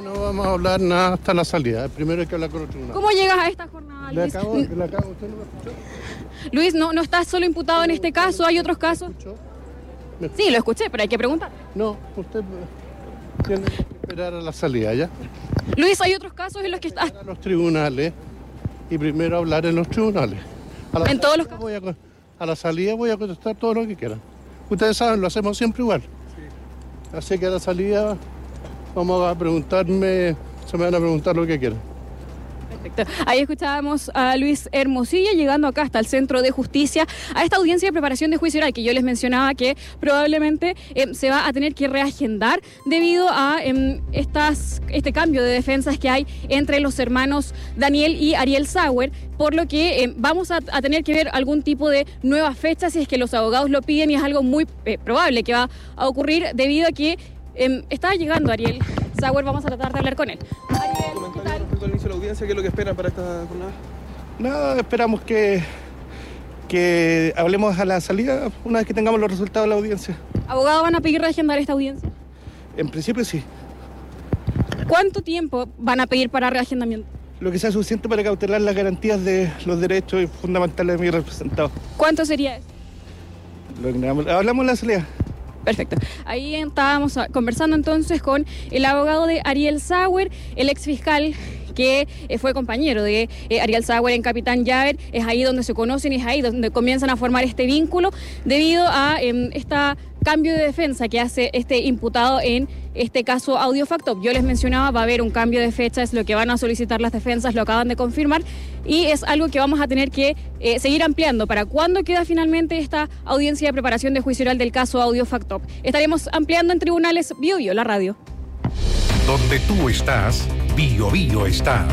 No vamos a hablar nada hasta la salida. Primero hay que hablar con el tribunal. ¿Cómo llegas a esta jornada, Luis? ¿Usted no me escuchó? Luis, no estás solo imputado en este caso, ¿hay otros casos? Sí, lo escuché, pero hay que preguntar. No, usted tiene que esperar a la salida, ¿ya? Luis, ¿hay otros casos en los que estás? A los tribunales y primero hablar en los tribunales. En todos los casos. A la salida voy a contestar todo lo que quieran. Ustedes saben, lo hacemos siempre igual. Sí. Así que a la salida vamos a preguntarme, se me van a preguntar lo que quieran. Perfecto. Ahí escuchábamos a Luis Hermosilla llegando acá hasta el Centro de Justicia a esta audiencia de preparación de juicio oral que yo les mencionaba que probablemente se va a tener que reagendar debido a este cambio de defensas que hay entre los hermanos Daniel y Ariel Sauer, por lo que vamos a tener que ver algún tipo de nueva fecha si es que los abogados lo piden y es algo muy probable que va a ocurrir debido a que está llegando Ariel Sauer, vamos a tratar de hablar con él. Ariel, ¿qué tal? Respecto al inicio de la audiencia, ¿qué es lo que esperan para esta jornada? Nada, esperamos que hablemos a la salida una vez que tengamos los resultados de la audiencia. ¿Abogados van a pedir reagendar esta audiencia? En principio sí. ¿Cuánto tiempo van a pedir para reagendamiento? Lo que sea suficiente para cautelar las garantías de los derechos fundamentales de mi representado. ¿Cuánto sería eso? Hablamos en la salida. Perfecto. Ahí estábamos conversando entonces con el abogado de Ariel Sauer, el exfiscal que fue compañero de Ariel Sauer en Capitán Llaver. Es ahí donde se conocen y es ahí donde comienzan a formar este vínculo debido a este cambio de defensa que hace este imputado en este caso AudioFactop. Yo les mencionaba, va a haber un cambio de fecha, es lo que van a solicitar las defensas, lo acaban de confirmar y es algo que vamos a tener que seguir ampliando. ¿Para cuándo queda finalmente esta audiencia de preparación de juicio oral del caso AudioFactop? Estaremos ampliando en tribunales BioBio, la radio. Donde tú estás, BioBio está.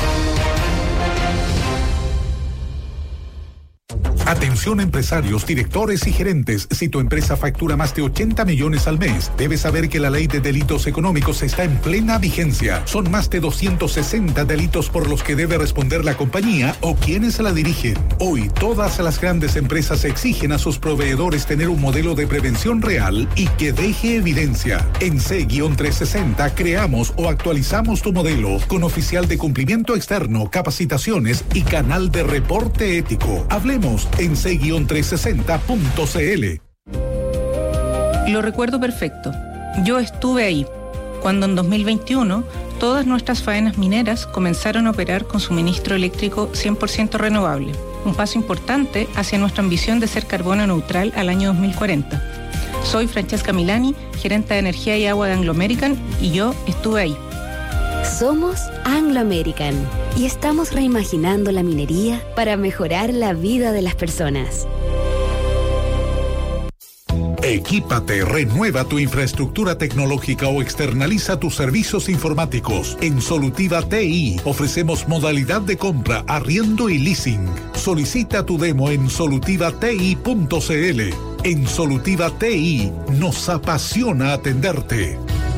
Atención empresarios, directores y gerentes. Si tu empresa factura más de 80 millones al mes, debes saber que la ley de delitos económicos está en plena vigencia. Son más de 260 delitos por los que debe responder la compañía o quienes la dirigen. Hoy, todas las grandes empresas exigen a sus proveedores tener un modelo de prevención real y que deje evidencia. En C-360 creamos o actualizamos tu modelo con oficial de cumplimiento externo, capacitaciones y canal de reporte ético. Hablemos en c-360.cl. Lo recuerdo perfecto. Yo estuve ahí, cuando en 2021 todas nuestras faenas mineras comenzaron a operar con suministro eléctrico 100% renovable. Un paso importante hacia nuestra ambición de ser carbono neutral al año 2040. Soy Francesca Milani, gerente de energía y agua de Anglo American, y yo estuve ahí. Somos Anglo American y estamos reimaginando la minería para mejorar la vida de las personas. Equípate, renueva tu infraestructura tecnológica o externaliza tus servicios informáticos. En Solutiva TI ofrecemos modalidad de compra, arriendo y leasing. Solicita tu demo en solutivati.cl. En Solutiva TI nos apasiona atenderte.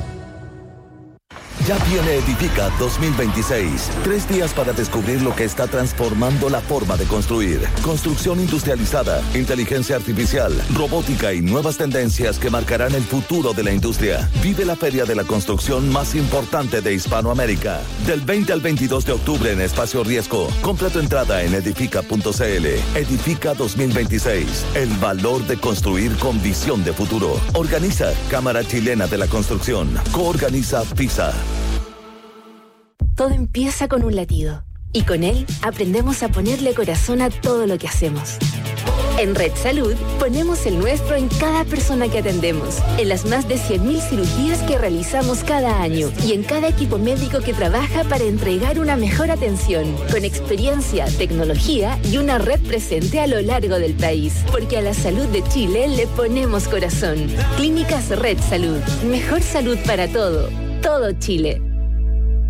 Ya viene Edifica 2026. 3 días para descubrir lo que está transformando la forma de construir. Construcción industrializada, inteligencia artificial, robótica y nuevas tendencias que marcarán el futuro de la industria. Vive la feria de la construcción más importante de Hispanoamérica. Del 20 al 22 de octubre en Espacio Riesgo. Compra tu entrada en edifica.cl. Edifica 2026. El valor de construir con visión de futuro. Organiza Cámara Chilena de la Construcción. Coorganiza PISA. Todo empieza con un latido y con él aprendemos a ponerle corazón a todo lo que hacemos. En Red Salud ponemos el nuestro en cada persona que atendemos, en las más de 100.000 cirugías que realizamos cada año y en cada equipo médico que trabaja para entregar una mejor atención, con experiencia, tecnología y una red presente a lo largo del país. Porque a la salud de Chile le ponemos corazón. Clínicas Red Salud. Mejor salud para todo Chile.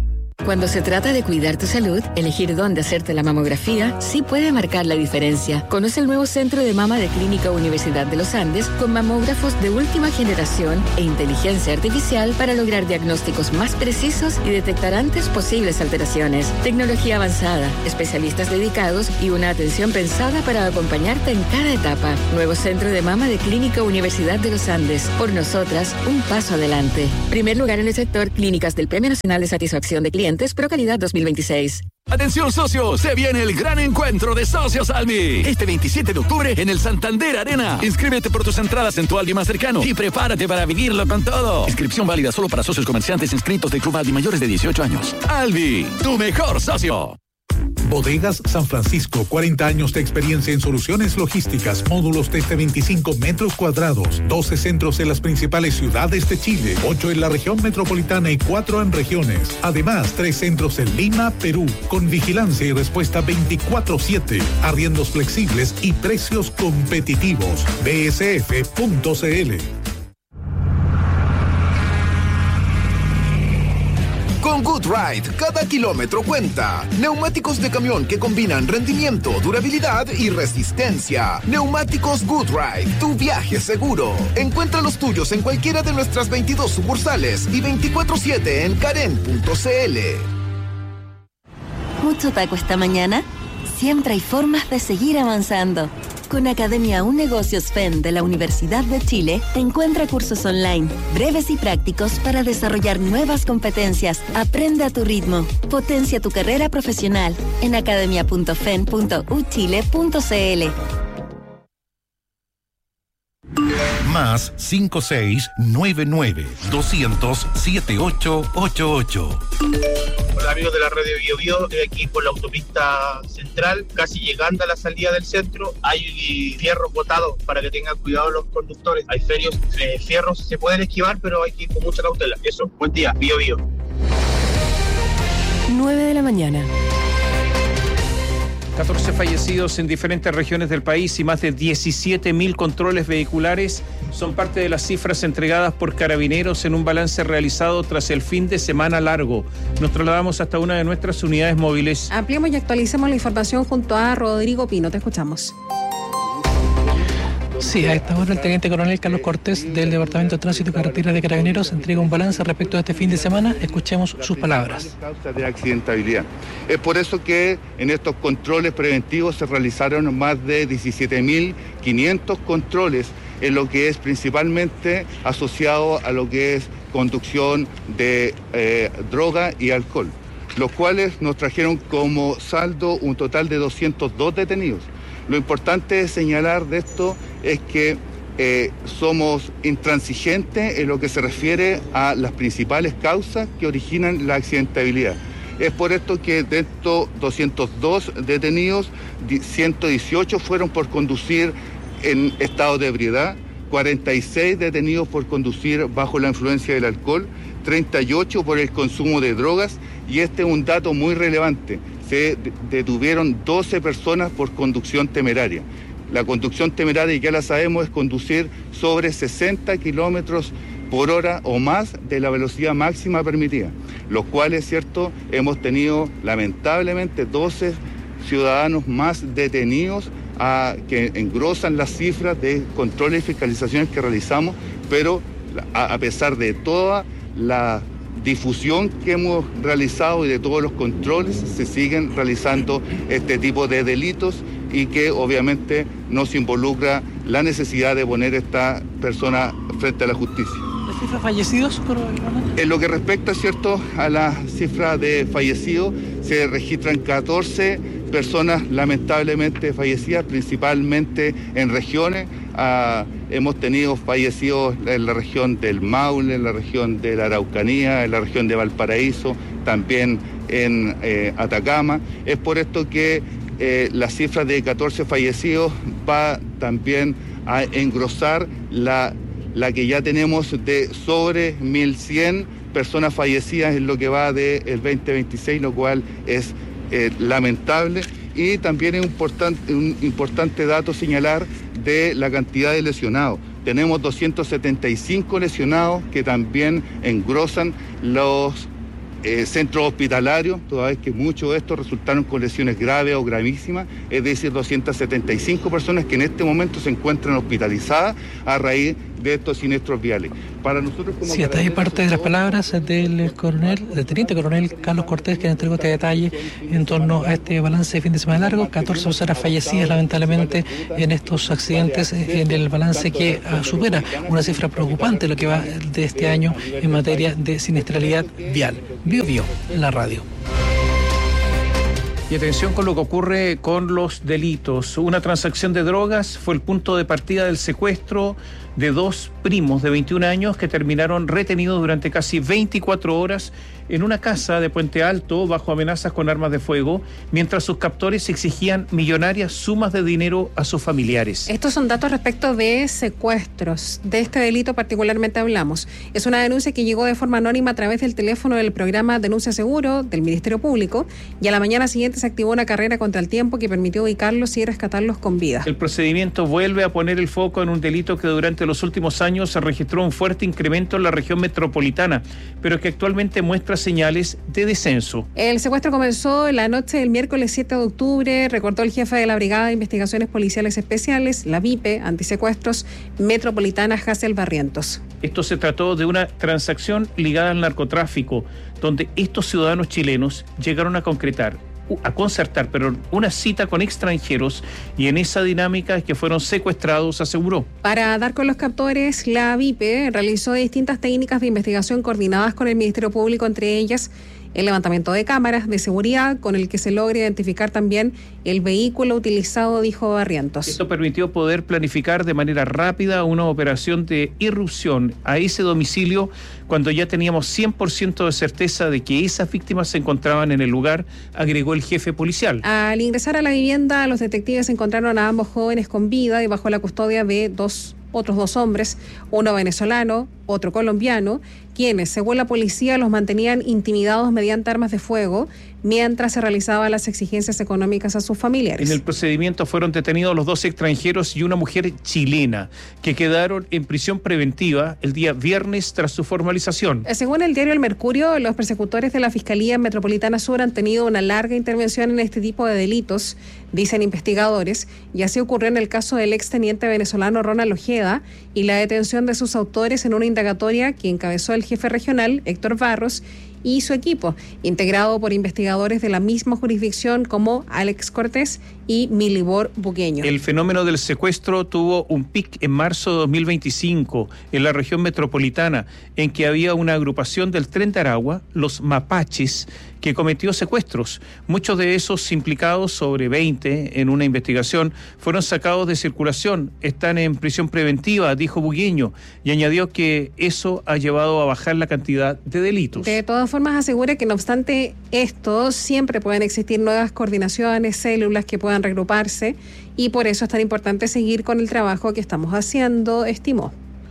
Cuando se trata de cuidar tu salud, elegir dónde hacerte la mamografía sí puede marcar la diferencia. Conoce el nuevo Centro de Mama de Clínica Universidad de los Andes con mamógrafos de última generación e inteligencia artificial para lograr diagnósticos más precisos y detectar antes posibles alteraciones. Tecnología avanzada, especialistas dedicados y una atención pensada para acompañarte en cada etapa. Nuevo Centro de Mama de Clínica Universidad de los Andes. Por nosotras, un paso adelante. Primer lugar en el sector Clínicas del Premio Nacional de Satisfacción de Clientes Pro Calidad 2026. Atención socios, se viene el gran encuentro de Socios Albi. Este 27 de octubre en el Santander Arena. Inscríbete por tus entradas en tu Albi más cercano y prepárate para vivirlo con todo. Inscripción válida solo para socios comerciantes inscritos del Club Albi mayores de 18 años. Albi, tu mejor socio. Bodegas San Francisco, 40 años de experiencia en soluciones logísticas, módulos desde 25 metros cuadrados, 12 centros en las principales ciudades de Chile, 8 en la región metropolitana y 4 en regiones. Además, 3 centros en Lima, Perú, con vigilancia y respuesta 24/7, arriendos flexibles y precios competitivos. bsf.cl. Con GoodRide, cada kilómetro cuenta. Neumáticos de camión que combinan rendimiento, durabilidad y resistencia. Neumáticos GoodRide, tu viaje seguro. Encuentra los tuyos en cualquiera de nuestras 22 sucursales y 24/7 en karen.cl. ¿Mucho taco esta mañana? Siempre hay formas de seguir avanzando. Con Academia Un Negocios FEN de la Universidad de Chile, encuentra cursos online, breves y prácticos para desarrollar nuevas competencias. Aprende a tu ritmo. Potencia tu carrera profesional en academia.fen.uchile.cl. Más 5699-200-7888. Hola amigos de la radio Bio Bio, estoy aquí por la autopista central, casi llegando a la salida del centro. Hay fierros botados para que tengan cuidado los conductores. Hay fierros, se pueden esquivar, pero hay que ir con mucha cautela. Eso, buen día, Bio Bio. 9 de la mañana. 14 fallecidos en diferentes regiones del país y más de 17.000 controles vehiculares son parte de las cifras entregadas por Carabineros en un balance realizado tras el fin de semana largo. Nos trasladamos hasta una de nuestras unidades móviles. Ampliamos y actualicemos la información junto a Rodrigo Pino. Te escuchamos. Sí, a esta hora el teniente coronel Carlos Cortés del Departamento de Tránsito y Carreteras de Carabineros entrega un balance respecto a este fin de semana. Escuchemos sus palabras. Causas de accidentabilidad. Es por eso que en estos controles preventivos se realizaron más de 17.500 controles en lo que es principalmente asociado a lo que es conducción de droga y alcohol, los cuales nos trajeron como saldo un total de 202 detenidos. Lo importante de señalar de esto es que somos intransigentes en lo que se refiere a las principales causas que originan la accidentabilidad. Es por esto que de estos 202 detenidos, 118 fueron por conducir en estado de ebriedad, 46 detenidos por conducir bajo la influencia del alcohol, 38 por el consumo de drogas, y este es un dato muy relevante. Se detuvieron 12 personas por conducción temeraria. La conducción temeraria, ya la sabemos, es conducir sobre 60 kilómetros por hora o más de la velocidad máxima permitida, los cuales, cierto, hemos tenido lamentablemente 12 ciudadanos más detenidos que engrosan las cifras de controles y fiscalizaciones que realizamos, pero a pesar de toda la difusión que hemos realizado y de todos los controles, se siguen realizando este tipo de delitos y que obviamente nos involucra la necesidad de poner a esta persona frente a la justicia. ¿Las cifras fallecidos? En lo que respecta, cierto, a la cifra de fallecidos, se registran 14 personas lamentablemente fallecidas, principalmente en regiones. Hemos tenido fallecidos en la región del Maule, en la región de la Araucanía, en la región de Valparaíso, también en Atacama. Es por esto que la cifra de 14 fallecidos va también a engrosar la que ya tenemos de sobre 1.100 personas fallecidas en lo que va del 2026, lo cual es lamentable. Y también es un importante dato señalar de la cantidad de lesionados. Tenemos 275 lesionados que también engrosan los centros hospitalarios, toda vez que muchos de estos resultaron con lesiones graves o gravísimas, es decir, 275 personas que en este momento se encuentran hospitalizadas a raíz de estos siniestros viales. Para nosotros como... Sí, hasta ahí parte de las palabras del teniente coronel Carlos Cortés, que entregó este detalle en torno a este balance de fin de semana largo. 14 personas fallecidas lamentablemente en estos accidentes, en el balance que supera una cifra preocupante lo que va de este año en materia de siniestralidad vial. Bio, la radio. Y atención con lo que ocurre con los delitos. Una transacción de drogas fue el punto de partida del secuestro de dos primos de 21 años que terminaron retenidos durante casi 24 horas en una casa de Puente Alto bajo amenazas con armas de fuego, mientras sus captores exigían millonarias sumas de dinero a sus familiares. Estos son datos respecto de secuestros. De este delito particularmente hablamos. Es una denuncia que llegó de forma anónima a través del teléfono del programa Denuncia Seguro del Ministerio Público, y a la mañana siguiente se activó una carrera contra el tiempo que permitió ubicarlos y rescatarlos con vida. El procedimiento vuelve a poner el foco en un delito que durante los últimos años se registró un fuerte incremento en la región metropolitana, pero que actualmente muestra señales de descenso. El secuestro comenzó la noche del miércoles 7 de octubre, recordó el jefe de la Brigada de Investigaciones Policiales Especiales, la BIPE, Antisecuestros Metropolitana, Hazel Barrientos. Esto se trató de una transacción ligada al narcotráfico, donde estos ciudadanos chilenos llegaron a concertar una cita con extranjeros, y en esa dinámica es que fueron secuestrados, aseguró. Para dar con los captores, la BIPE realizó distintas técnicas de investigación coordinadas con el Ministerio Público, entre ellas el levantamiento de cámaras de seguridad con el que se logra identificar también el vehículo utilizado, dijo Barrientos. Esto permitió poder planificar de manera rápida una operación de irrupción a ese domicilio cuando ya teníamos 100% de certeza de que esas víctimas se encontraban en el lugar, agregó el jefe policial. Al ingresar a la vivienda, los detectives encontraron a ambos jóvenes con vida y bajo la custodia de otros dos hombres, uno venezolano, otro colombiano, quienes, según la policía, los mantenían intimidados mediante armas de fuego mientras se realizaban las exigencias económicas a sus familiares. En el procedimiento fueron detenidos los dos extranjeros y una mujer chilena que quedaron en prisión preventiva el día viernes tras su formalización. Según el diario El Mercurio, los persecutores de la Fiscalía Metropolitana Sur han tenido una larga intervención en este tipo de delitos, dicen investigadores, y así ocurrió en el caso del exteniente venezolano Ronald Ojeda y la detención de sus autores en una indagatoria que encabezó el jefe regional, Héctor Barros, y su equipo, integrado por investigadores de la misma jurisdicción como Alex Cortés y Milibor Bugueño. El fenómeno del secuestro tuvo un pic en marzo de 2025 en la región metropolitana, en que había una agrupación del Tren de Aragua, los Mapaches, que cometió secuestros. Muchos de esos implicados, sobre 20 en una investigación, fueron sacados de circulación. Están en prisión preventiva, dijo Bugueño, y añadió que eso ha llevado a bajar la cantidad de delitos. De todas formas, asegura que no obstante esto, siempre pueden existir nuevas coordinaciones, células que puedan regruparse, y por eso es tan importante seguir con el trabajo que estamos haciendo, estimó.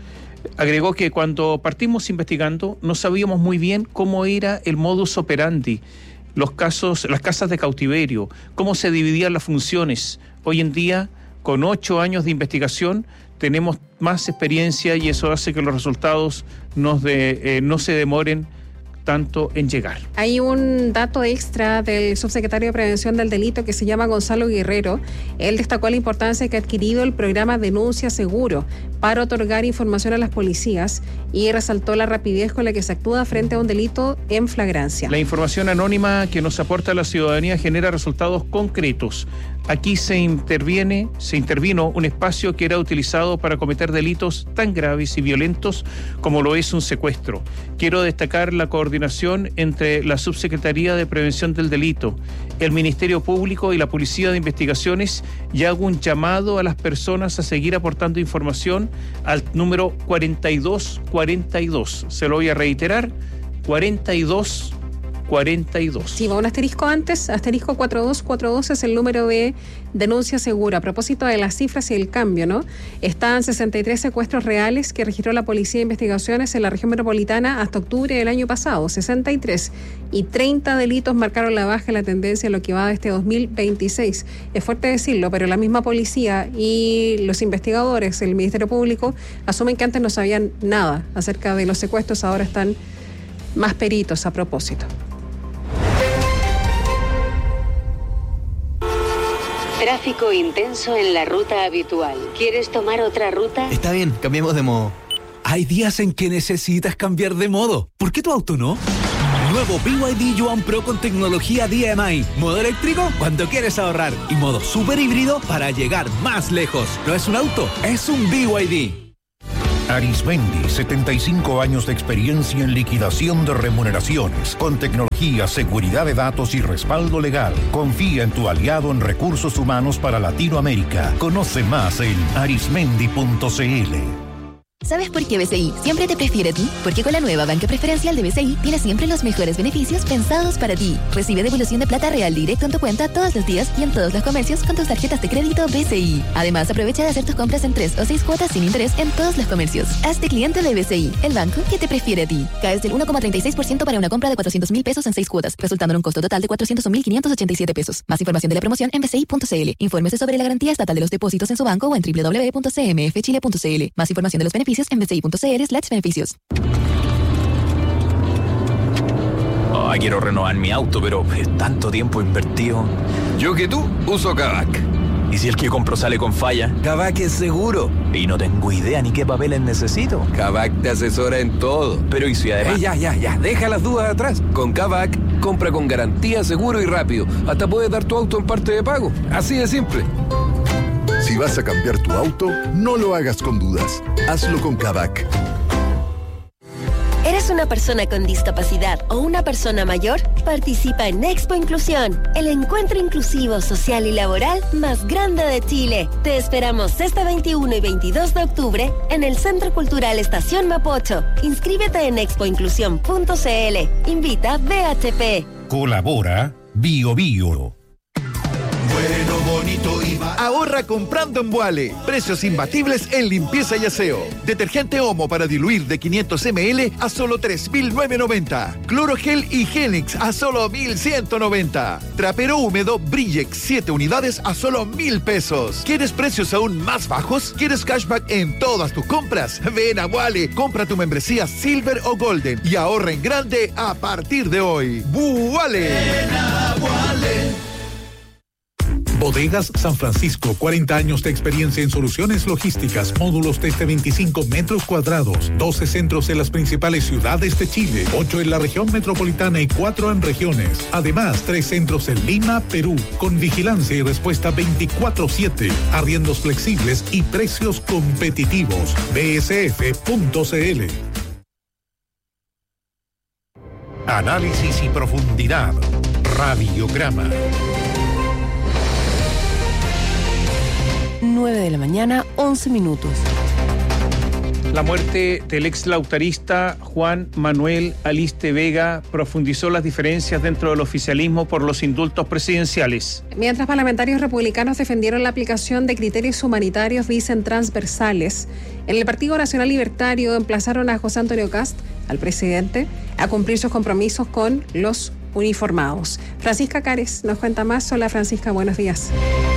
Agregó que cuando partimos investigando no sabíamos muy bien cómo era el modus operandi, los casos, las casas de cautiverio, cómo se dividían las funciones. Hoy en día, con 8 años de investigación, tenemos más experiencia y eso hace que los resultados no se demoren tanto en llegar. Hay un dato extra del subsecretario de Prevención del Delito que se llama Gonzalo Guerrero. Él destacó la importancia que ha adquirido el programa Denuncia Seguro para otorgar información a las policías y resaltó la rapidez con la que se actúa frente a un delito en flagrancia. La información anónima que nos aporta la ciudadanía genera resultados concretos. Aquí se intervino un espacio que era utilizado para cometer delitos tan graves y violentos como lo es un secuestro. Quiero destacar la coordinación entre la Subsecretaría de Prevención del Delito, el Ministerio Público y la Policía de Investigaciones, y hago un llamado a las personas a seguir aportando información al número 4242. Se lo voy a reiterar, 4242. Sí, va un asterisco antes, asterisco 4242 es el número de denuncia segura. A propósito de las cifras y el cambio, ¿no? Están 63 secuestros reales que registró la Policía de Investigaciones en la región metropolitana hasta octubre del año pasado, 63, y 30 delitos marcaron la baja en la tendencia en lo que va de este 2026. Es fuerte decirlo, pero la misma policía y los investigadores, el Ministerio Público, asumen que antes no sabían nada acerca de los secuestros, ahora están más peritos a propósito. Tráfico intenso en la ruta habitual. ¿Quieres tomar otra ruta? Está bien, cambiemos de modo. Hay días en que necesitas cambiar de modo. ¿Por qué tu auto no? Nuevo BYD Yuan Pro con tecnología DMI. Modo eléctrico cuando quieres ahorrar. Y modo super híbrido para llegar más lejos. No es un auto, es un BYD. Arismendi, 75 años de experiencia en liquidación de remuneraciones, con tecnología, seguridad de datos y respaldo legal. Confía en tu aliado en recursos humanos para Latinoamérica. Conoce más en arismendi.cl. ¿Sabes por qué BCI siempre te prefiere a ti? Porque con la nueva banca preferencial de BCI tienes siempre los mejores beneficios pensados para ti. Recibe devolución de plata real directo en tu cuenta todos los días y en todos los comercios con tus tarjetas de crédito BCI. Además, aprovecha de hacer tus compras en 3 o 6 cuotas sin interés en todos los comercios. Hazte cliente de BCI, el banco que te prefiere a ti. Caes del 1,36% para una compra de 400.000 pesos en 6 cuotas, resultando en un costo total de 401.587 pesos. Más información de la promoción en bci.cl. Infórmese sobre la garantía estatal de los depósitos en su banco o en www.cmfchile.cl. Más información de los beneficios en bci.cl/beneficios. Quiero renovar mi auto, pero es tanto tiempo invertido. Yo que tú uso Kavak. ¿Y si el que compro sale con falla? Kavak es seguro. Y no tengo idea ni qué papeles necesito. Kavak te asesora en todo. Pero ¿y si además? Ya, deja las dudas atrás. Con Kavak, compra con garantía, seguro y rápido. Hasta puedes dar tu auto en parte de pago. Así de simple. Si vas a cambiar tu auto, no lo hagas con dudas. Hazlo con Kavak. ¿Eres una persona con discapacidad o una persona mayor? Participa en Expo Inclusión, el encuentro inclusivo, social y laboral más grande de Chile. Te esperamos este 21 y 22 de octubre en el Centro Cultural Estación Mapocho. Inscríbete en expoinclusión.cl. Invita BHP. Colabora BioBio. Bueno, bonito y ahorra comprando en Vuale. Precios imbatibles en limpieza y aseo. Detergente Omo para diluir de 500 ml a solo 3.990. Clorogel Higienix a solo 1.190. Trapero húmedo Brillex 7 unidades a solo 1.000 pesos. ¿Quieres precios aún más bajos? ¿Quieres cashback en todas tus compras? Ven a Vuale, compra tu membresía Silver o Golden y ahorra en grande a partir de hoy. ¡Vuale! Ven a Vuale. Bodegas San Francisco, 40 años de experiencia en soluciones logísticas, módulos desde 25 metros cuadrados, 12 centros en las principales ciudades de Chile, 8 en la región metropolitana y 4 en regiones. Además, 3 centros en Lima, Perú, con vigilancia y respuesta 24/7, arriendos flexibles y precios competitivos. bsf.cl. Análisis y profundidad. Radiograma. 9 de la mañana, 11 minutos. La muerte del ex lautarista Juan Manuel Aliste Vega profundizó las diferencias dentro del oficialismo por los indultos presidenciales. Mientras parlamentarios republicanos defendieron la aplicación de criterios humanitarios, dicen transversales, en el Partido Nacional Libertario emplazaron a José Antonio Kast, al presidente, a cumplir sus compromisos con los uniformados. Francisca Cares nos cuenta más. Hola Francisca, buenos días.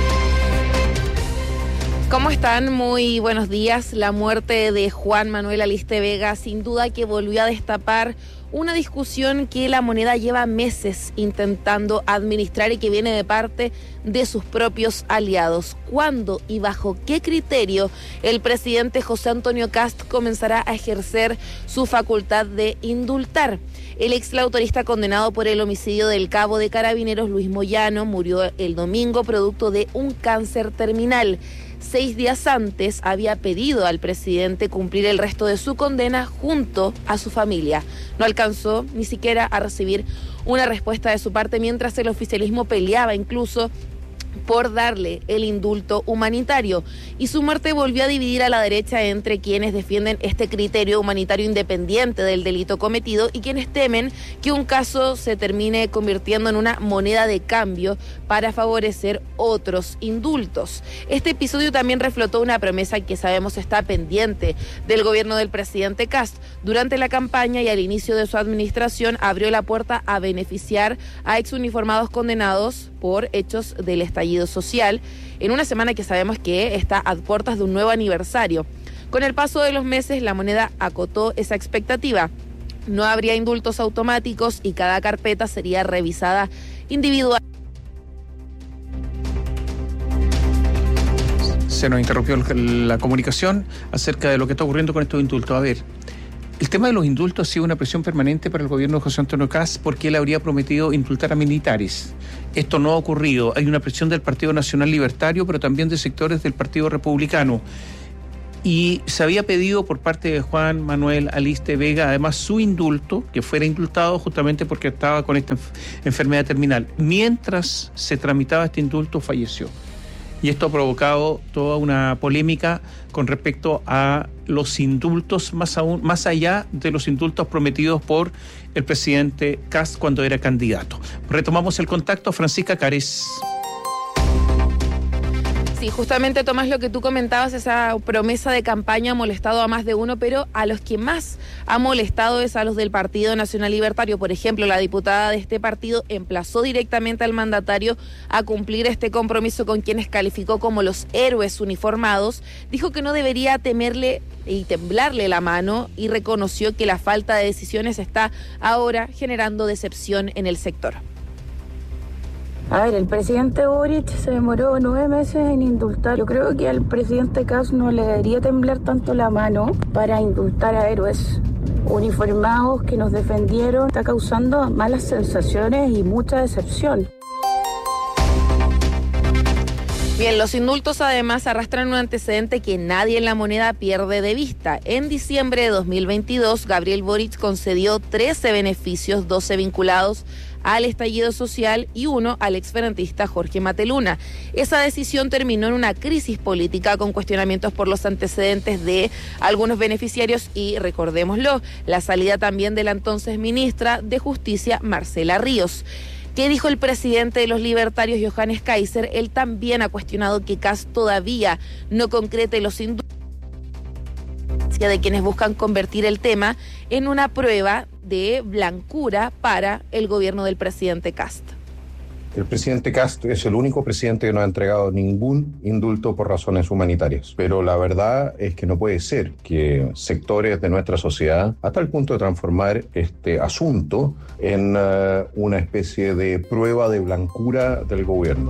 ¿Cómo están? Muy buenos días. La muerte de Juan Manuel Aliste Vega sin duda que volvió a destapar una discusión que La Moneda lleva meses intentando administrar y que viene de parte de sus propios aliados. ¿Cuándo y bajo qué criterio el presidente José Antonio Kast comenzará a ejercer su facultad de indultar? El ex lautarista condenado por el homicidio del cabo de Carabineros Luis Moyano murió el domingo producto de un cáncer terminal. 6 días antes había pedido al presidente cumplir el resto de su condena junto a su familia. No alcanzó ni siquiera a recibir una respuesta de su parte, mientras el oficialismo peleaba incluso por darle el indulto humanitario. Y su muerte volvió a dividir a la derecha entre quienes defienden este criterio humanitario independiente del delito cometido y quienes temen que un caso se termine convirtiendo en una moneda de cambio para favorecer otros indultos. Este episodio también reflotó una promesa que sabemos está pendiente del gobierno del presidente Kast. Durante la campaña y al inicio de su administración abrió la puerta a beneficiar a exuniformados condenados por hechos del estallido social, en una semana que sabemos que está a puertas de un nuevo aniversario. Con el paso de los meses, La Moneda acotó esa expectativa. No habría indultos automáticos y cada carpeta sería revisada individual. Se nos interrumpió la comunicación acerca de lo que está ocurriendo con estos indultos. A ver, el tema de los indultos ha sido una presión permanente para el gobierno de José Antonio Kast porque él habría prometido indultar a militares. Esto no ha ocurrido. Hay una presión del Partido Nacional Libertario, pero también de sectores del Partido Republicano. Y se había pedido por parte de Juan Manuel Aliste Vega, además, su indulto, que fuera indultado justamente porque estaba con esta enfermedad terminal. Mientras se tramitaba este indulto, falleció. Y esto ha provocado toda una polémica con respecto a los indultos, más allá de los indultos prometidos por el presidente Kast cuando era candidato. Retomamos el contacto. Francisca Cárez. Sí, justamente, Tomás, lo que tú comentabas, esa promesa de campaña ha molestado a más de uno, pero a los que más ha molestado es a los del Partido Nacional Libertario. Por ejemplo, la diputada de este partido emplazó directamente al mandatario a cumplir este compromiso con quienes calificó como los héroes uniformados. Dijo que no debería temerle y temblarle la mano y reconoció que la falta de decisiones está ahora generando decepción en el sector. A ver, el presidente Boric se demoró 9 meses en indultar. Yo creo que al presidente Kast no le debería temblar tanto la mano para indultar a héroes uniformados que nos defendieron. Está causando malas sensaciones y mucha decepción. Bien, los indultos además arrastran un antecedente que nadie en la moneda pierde de vista. En diciembre de 2022, Gabriel Boric concedió 13 beneficios, 12 vinculados al estallido social y 1 al exfrentista Jorge Mateluna. Esa decisión terminó en una crisis política con cuestionamientos por los antecedentes de algunos beneficiarios y, recordémoslo, la salida también de la entonces ministra de Justicia, Marcela Ríos. ¿Qué dijo el presidente de los libertarios, Johannes Kaiser? Él también ha cuestionado que Kast todavía no concrete los indultos de quienes buscan convertir el tema en una prueba de blancura para el gobierno del presidente Kast. El presidente Kast es el único presidente que no ha entregado ningún indulto por razones humanitarias. Pero la verdad es que no puede ser que sectores de nuestra sociedad, hasta el punto de transformar este asunto en una especie de prueba de blancura del gobierno.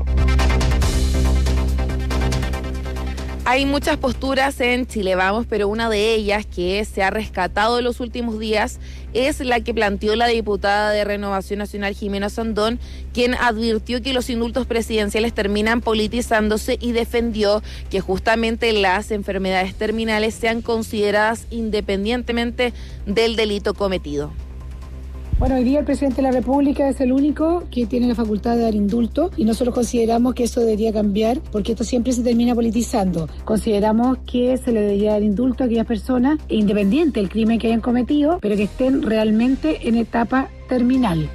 Hay muchas posturas en Chile Vamos, pero una de ellas que se ha rescatado en los últimos días es la que planteó la diputada de Renovación Nacional, Jimena Sandón, quien advirtió que los indultos presidenciales terminan politizándose y defendió que justamente las enfermedades terminales sean consideradas independientemente del delito cometido. Bueno, hoy día el presidente de la República es el único que tiene la facultad de dar indulto y nosotros consideramos que eso debería cambiar porque esto siempre se termina politizando. Consideramos que se le debería dar indulto a aquellas personas, independiente del crimen que hayan cometido, pero que estén realmente en etapa terminal.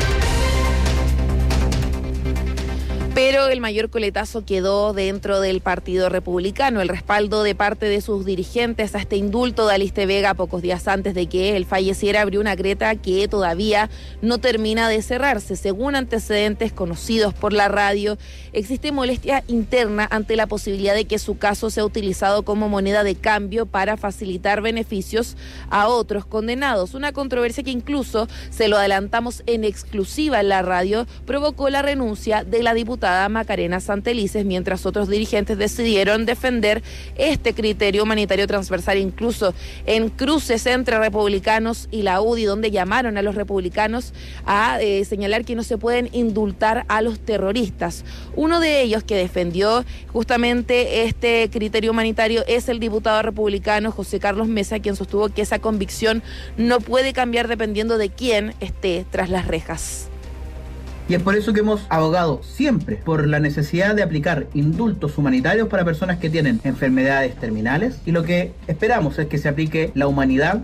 Pero el mayor coletazo quedó dentro del Partido Republicano. El respaldo de parte de sus dirigentes a este indulto de Aliste Vega pocos días antes de que él falleciera abrió una grieta que todavía no termina de cerrarse. Según antecedentes conocidos por la radio, existe molestia interna ante la posibilidad de que su caso sea utilizado como moneda de cambio para facilitar beneficios a otros condenados. Una controversia que incluso, se lo adelantamos en exclusiva en la radio, provocó la renuncia de la diputada Macarena Santelices, mientras otros dirigentes decidieron defender este criterio humanitario transversal, incluso en cruces entre republicanos y la UDI, donde llamaron a los republicanos a señalar que no se pueden indultar a los terroristas. Uno de ellos que defendió justamente este criterio humanitario es el diputado republicano José Carlos Mesa, quien sostuvo que esa convicción no puede cambiar dependiendo de quién esté tras las rejas. Y es por eso que hemos abogado siempre por la necesidad de aplicar indultos humanitarios para personas que tienen enfermedades terminales, y lo que esperamos es que se aplique la humanidad.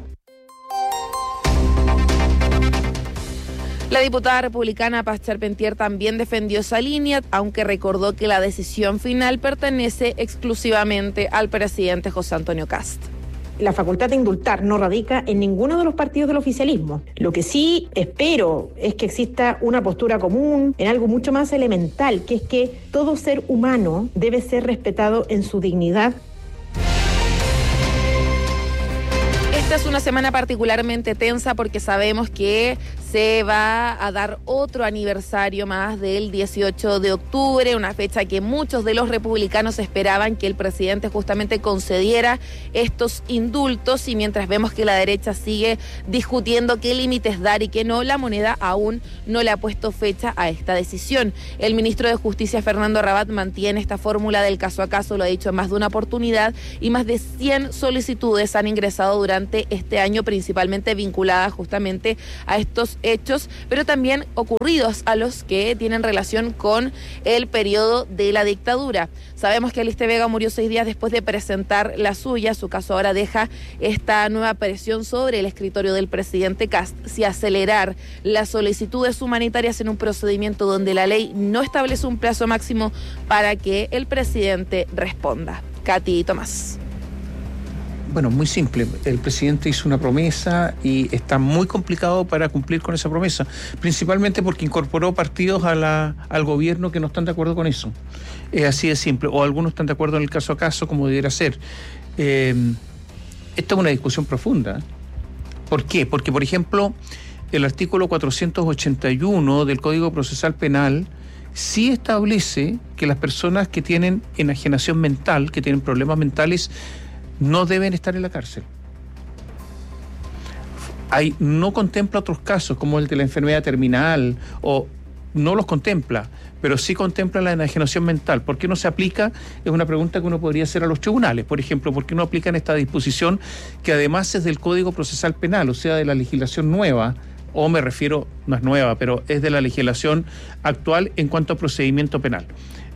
La diputada republicana Paz Charpentier también defendió esa línea, aunque recordó que la decisión final pertenece exclusivamente al presidente José Antonio Kast. La facultad de indultar no radica en ninguno de los partidos del oficialismo. Lo que sí espero es que exista una postura común en algo mucho más elemental, que es que todo ser humano debe ser respetado en su dignidad. Este Esta es una semana particularmente tensa porque sabemos que se va a dar otro aniversario más del 18 de octubre, una fecha que muchos de los republicanos esperaban que el presidente justamente concediera estos indultos, y mientras vemos que la derecha sigue discutiendo qué límites dar y qué no, la moneda aún no le ha puesto fecha a esta decisión. El ministro de Justicia, Fernando Rabat, mantiene esta fórmula del caso a caso, lo ha dicho en más de una oportunidad, y más de 100 solicitudes han ingresado durante este año, principalmente vinculadas justamente a estos hechos, pero también ocurridos a los que tienen relación con el periodo de la dictadura. Sabemos que Aliste Vega murió 6 días después de presentar la suya. Su caso ahora deja esta nueva presión sobre el escritorio del presidente Kast, si acelerar las solicitudes humanitarias en un procedimiento donde la ley no establece un plazo máximo para que el presidente responda. Katy Tomás. Bueno, muy simple. El presidente hizo una promesa y está muy complicado para cumplir con esa promesa, principalmente porque incorporó partidos al gobierno que no están de acuerdo con eso. Es así de simple. O algunos están de acuerdo en el caso a caso, como debiera ser. Esta es una discusión profunda. ¿Por qué? Porque, por ejemplo, el artículo 481 del Código Procesal Penal sí establece que las personas que tienen enajenación mental, que tienen problemas mentales, no deben estar en la cárcel. No contempla otros casos como el de la enfermedad terminal, o no los contempla, pero sí contempla la enajenación mental. ¿Por qué no se aplica? Es una pregunta que uno podría hacer a los tribunales. Por ejemplo, ¿por qué no aplican esta disposición que además es del Código Procesal Penal, o sea, de la legislación nueva? O me refiero, no es nueva, pero es de la legislación actual en cuanto a procedimiento penal.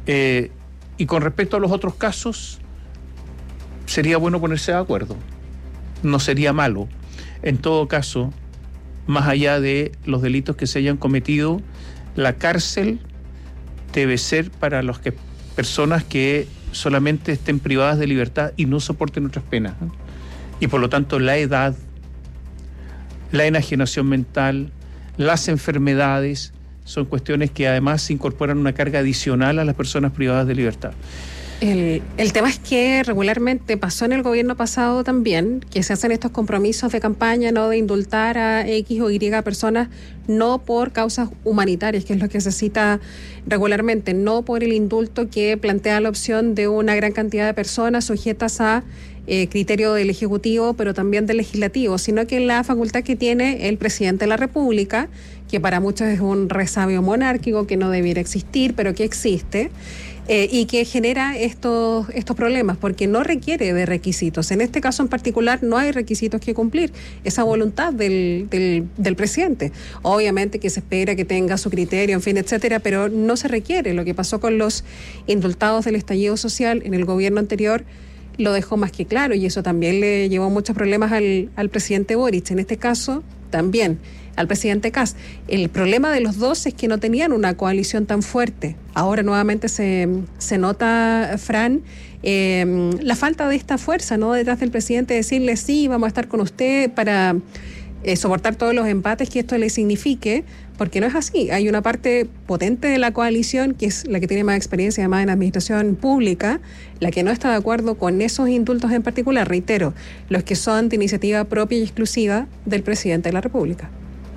Y con respecto a los otros casos, sería bueno ponerse de acuerdo, no sería malo. En todo caso, más allá de los delitos que se hayan cometido, la cárcel debe ser para personas que solamente estén privadas de libertad y no soporten otras penas. Y por lo tanto, la edad, la enajenación mental, las enfermedades, son cuestiones que además incorporan una carga adicional a las personas privadas de libertad. El tema es que regularmente pasó en el gobierno pasado también, que se hacen estos compromisos de campaña, no de indultar a X o Y personas, no por causas humanitarias, que es lo que se cita regularmente, no por el indulto que plantea la opción de una gran cantidad de personas sujetas a criterio del Ejecutivo, pero también del Legislativo, sino que la facultad que tiene el presidente de la República, que para muchos es un resabio monárquico que no debiera existir, pero que existe, y que genera estos problemas, porque no requiere de requisitos. En este caso en particular no hay requisitos que cumplir, esa voluntad del presidente. Obviamente que se espera que tenga su criterio, en fin, etcétera, pero no se requiere. Lo que pasó con los indultados del estallido social en el gobierno anterior lo dejó más que claro, y eso también le llevó muchos problemas al presidente Boric. En este caso también al presidente Kast. El problema de los dos es que no tenían una coalición tan fuerte. Ahora nuevamente se nota, Fran, la falta de esta fuerza, ¿no?, detrás del presidente, decirle sí, vamos a estar con usted para soportar todos los empates que esto le signifique, porque no es así. Hay una parte potente de la coalición, que es la que tiene más experiencia además en administración pública, la que no está de acuerdo con esos indultos en particular, reitero, los que son de iniciativa propia y exclusiva del presidente de la República.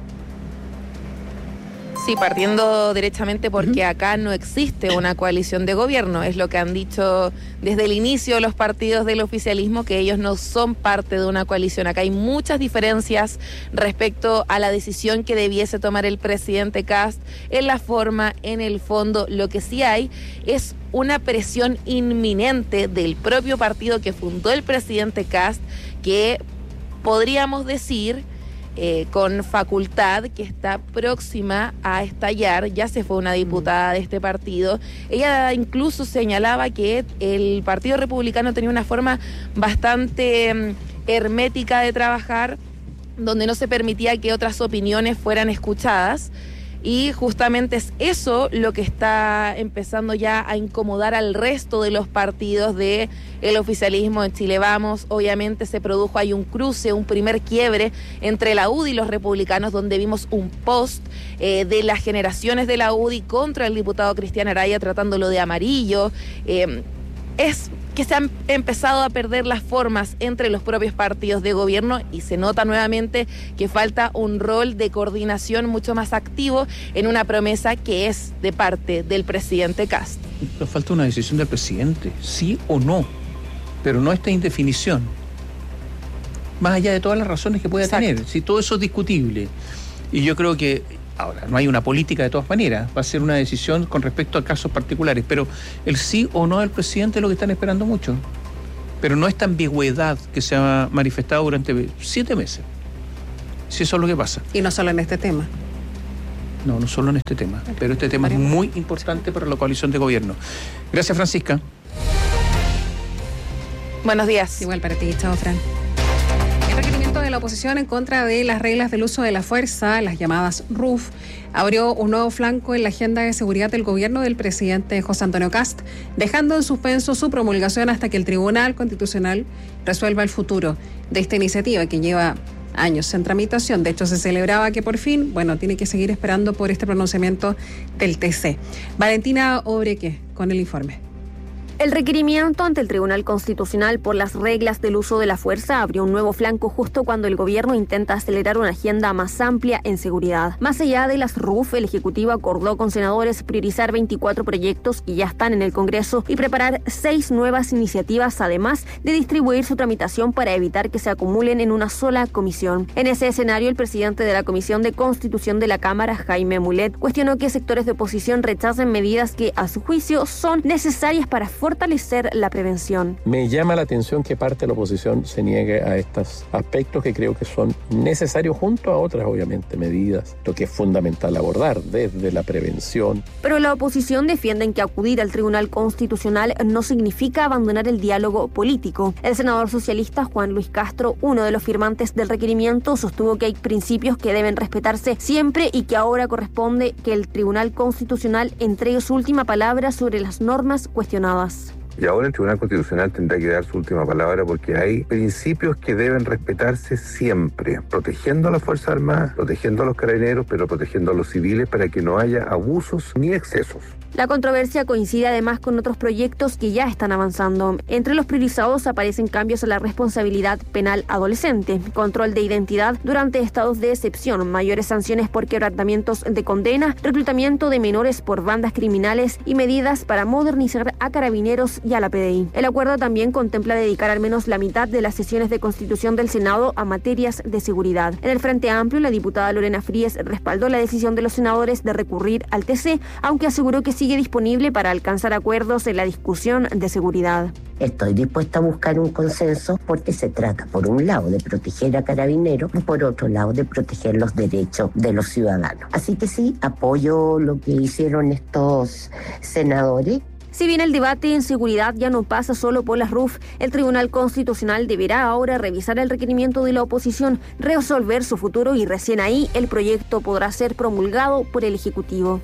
Sí, partiendo derechamente porque acá no existe una coalición de gobierno, es lo que han dicho desde el inicio los partidos del oficialismo, que ellos no son parte de una coalición. Acá hay muchas diferencias respecto a la decisión que debiese tomar el presidente Kast, en la forma, en el fondo. Lo que sí hay es una presión inminente del propio partido que fundó el presidente Kast, que podríamos decir con facultad que está próxima a estallar. Ya se fue una diputada de este partido. Ella incluso señalaba que el Partido Republicano tenía una forma bastante hermética de trabajar, donde no se permitía que otras opiniones fueran escuchadas. Y justamente es eso lo que está empezando ya a incomodar al resto de los partidos del oficialismo. En Chile Vamos, obviamente se produjo ahí un cruce, un primer quiebre entre la UDI y los republicanos, donde vimos un post de las generaciones de la UDI contra el diputado Cristian Araya, tratándolo de amarillo. Es que se han empezado a perder las formas entre los propios partidos de gobierno y se nota nuevamente que falta un rol de coordinación mucho más activo en una promesa que es de parte del presidente Kast. Pero falta una decisión del presidente, sí o no, pero no esta indefinición. Más allá de todas las razones que pueda tener, si todo eso es discutible. Y yo creo que ahora no hay una política de todas maneras, va a ser una decisión con respecto a casos particulares, pero el sí o no del presidente es lo que están esperando mucho. Pero no esta ambigüedad que se ha manifestado durante 7 meses. Si eso es lo que pasa. Y no solo en este tema. No solo en este tema, pero este tema es muy importante para la coalición de gobierno. Gracias, Francisca. Buenos días. Igual para ti, chao, Fran. El requerimiento de la oposición en contra de las reglas del uso de la fuerza, las llamadas RUF, abrió un nuevo flanco en la agenda de seguridad del gobierno del presidente José Antonio Kast, dejando en suspenso su promulgación hasta que el Tribunal Constitucional resuelva el futuro de esta iniciativa que lleva años en tramitación. De hecho, se celebraba que por fin, tiene que seguir esperando por este pronunciamiento del TC. Valentina Obreque con el informe. El requerimiento ante el Tribunal Constitucional por las reglas del uso de la fuerza abrió un nuevo flanco justo cuando el gobierno intenta acelerar una agenda más amplia en seguridad. Más allá de las RUF, el Ejecutivo acordó con senadores priorizar 24 proyectos que ya están en el Congreso y preparar 6 nuevas iniciativas, además de distribuir su tramitación para evitar que se acumulen en una sola comisión. En ese escenario, el presidente de la Comisión de Constitución de la Cámara, Jaime Mulet, cuestionó que sectores de oposición rechacen medidas que, a su juicio, son necesarias para fortalecer la prevención. Me llama la atención que parte de la oposición se niegue a estos aspectos que creo que son necesarios junto a otras, obviamente, medidas, lo que es fundamental abordar desde la prevención. Pero la oposición defiende que acudir al Tribunal Constitucional no significa abandonar el diálogo político. El senador socialista Juan Luis Castro, uno de los firmantes del requerimiento, sostuvo que hay principios que deben respetarse siempre y que ahora corresponde que el Tribunal Constitucional entregue su última palabra sobre las normas cuestionadas. Y ahora el Tribunal Constitucional tendrá que dar su última palabra porque hay principios que deben respetarse siempre, protegiendo a las Fuerzas Armadas, protegiendo a los carabineros, pero protegiendo a los civiles para que no haya abusos ni excesos. La controversia coincide además con otros proyectos que ya están avanzando. Entre los priorizados aparecen cambios a la responsabilidad penal adolescente, control de identidad durante estados de excepción, mayores sanciones por quebrantamientos de condena, reclutamiento de menores por bandas criminales y medidas para modernizar a carabineros y a la PDI. El acuerdo también contempla dedicar al menos la mitad de las sesiones de constitución del Senado a materias de seguridad. En el Frente Amplio, la diputada Lorena Fríes respaldó la decisión de los senadores de recurrir al TC, aunque aseguró que sigue disponible para alcanzar acuerdos en la discusión de seguridad. Estoy dispuesta a buscar un consenso porque se trata, por un lado, de proteger a carabineros y por otro lado, de proteger los derechos de los ciudadanos. Así que sí, apoyo lo que hicieron estos senadores. Si bien el debate en seguridad ya no pasa solo por las RUF, el Tribunal Constitucional deberá ahora revisar el requerimiento de la oposición, resolver su futuro y recién ahí el proyecto podrá ser promulgado por el Ejecutivo.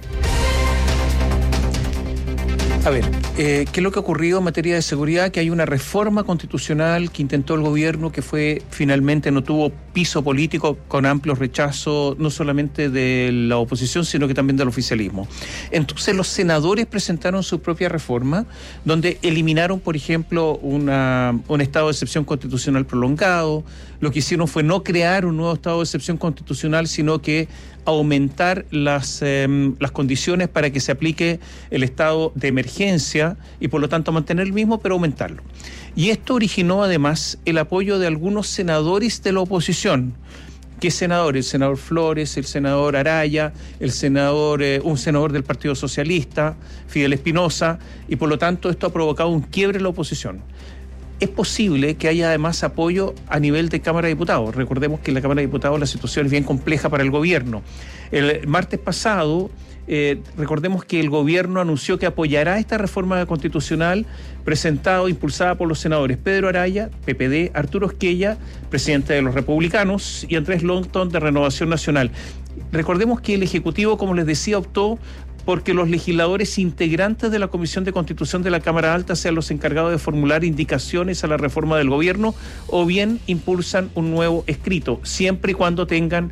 A ver, ¿qué es lo que ha ocurrido en materia de seguridad? Que hay una reforma constitucional que intentó el gobierno que finalmente no tuvo piso político, con amplio rechazo no solamente de la oposición sino que también del oficialismo. Entonces los senadores presentaron su propia reforma donde eliminaron, por ejemplo, un estado de excepción constitucional prolongado. Lo que hicieron fue no crear un nuevo estado de excepción constitucional, sino que aumentar las condiciones para que se aplique el estado de emergencia y por lo tanto mantener el mismo, pero aumentarlo. Y esto originó además el apoyo de algunos senadores de la oposición. ¿Qué senadores? El senador Flores, el senador Araya, un senador del Partido Socialista, Fidel Espinosa, y por lo tanto esto ha provocado un quiebre en la oposición. Es posible que haya además apoyo a nivel de Cámara de Diputados. Recordemos que en la Cámara de Diputados la situación es bien compleja para el gobierno. El martes pasado, recordemos que el gobierno anunció que apoyará esta reforma constitucional impulsada por los senadores Pedro Araya, PPD, Arturo Esquella, presidente de los Republicanos, y Andrés Longton, de Renovación Nacional. Recordemos que el Ejecutivo, como les decía, optó porque los legisladores integrantes de la Comisión de Constitución de la Cámara Alta sean los encargados de formular indicaciones a la reforma del gobierno o bien impulsan un nuevo escrito, siempre y cuando tengan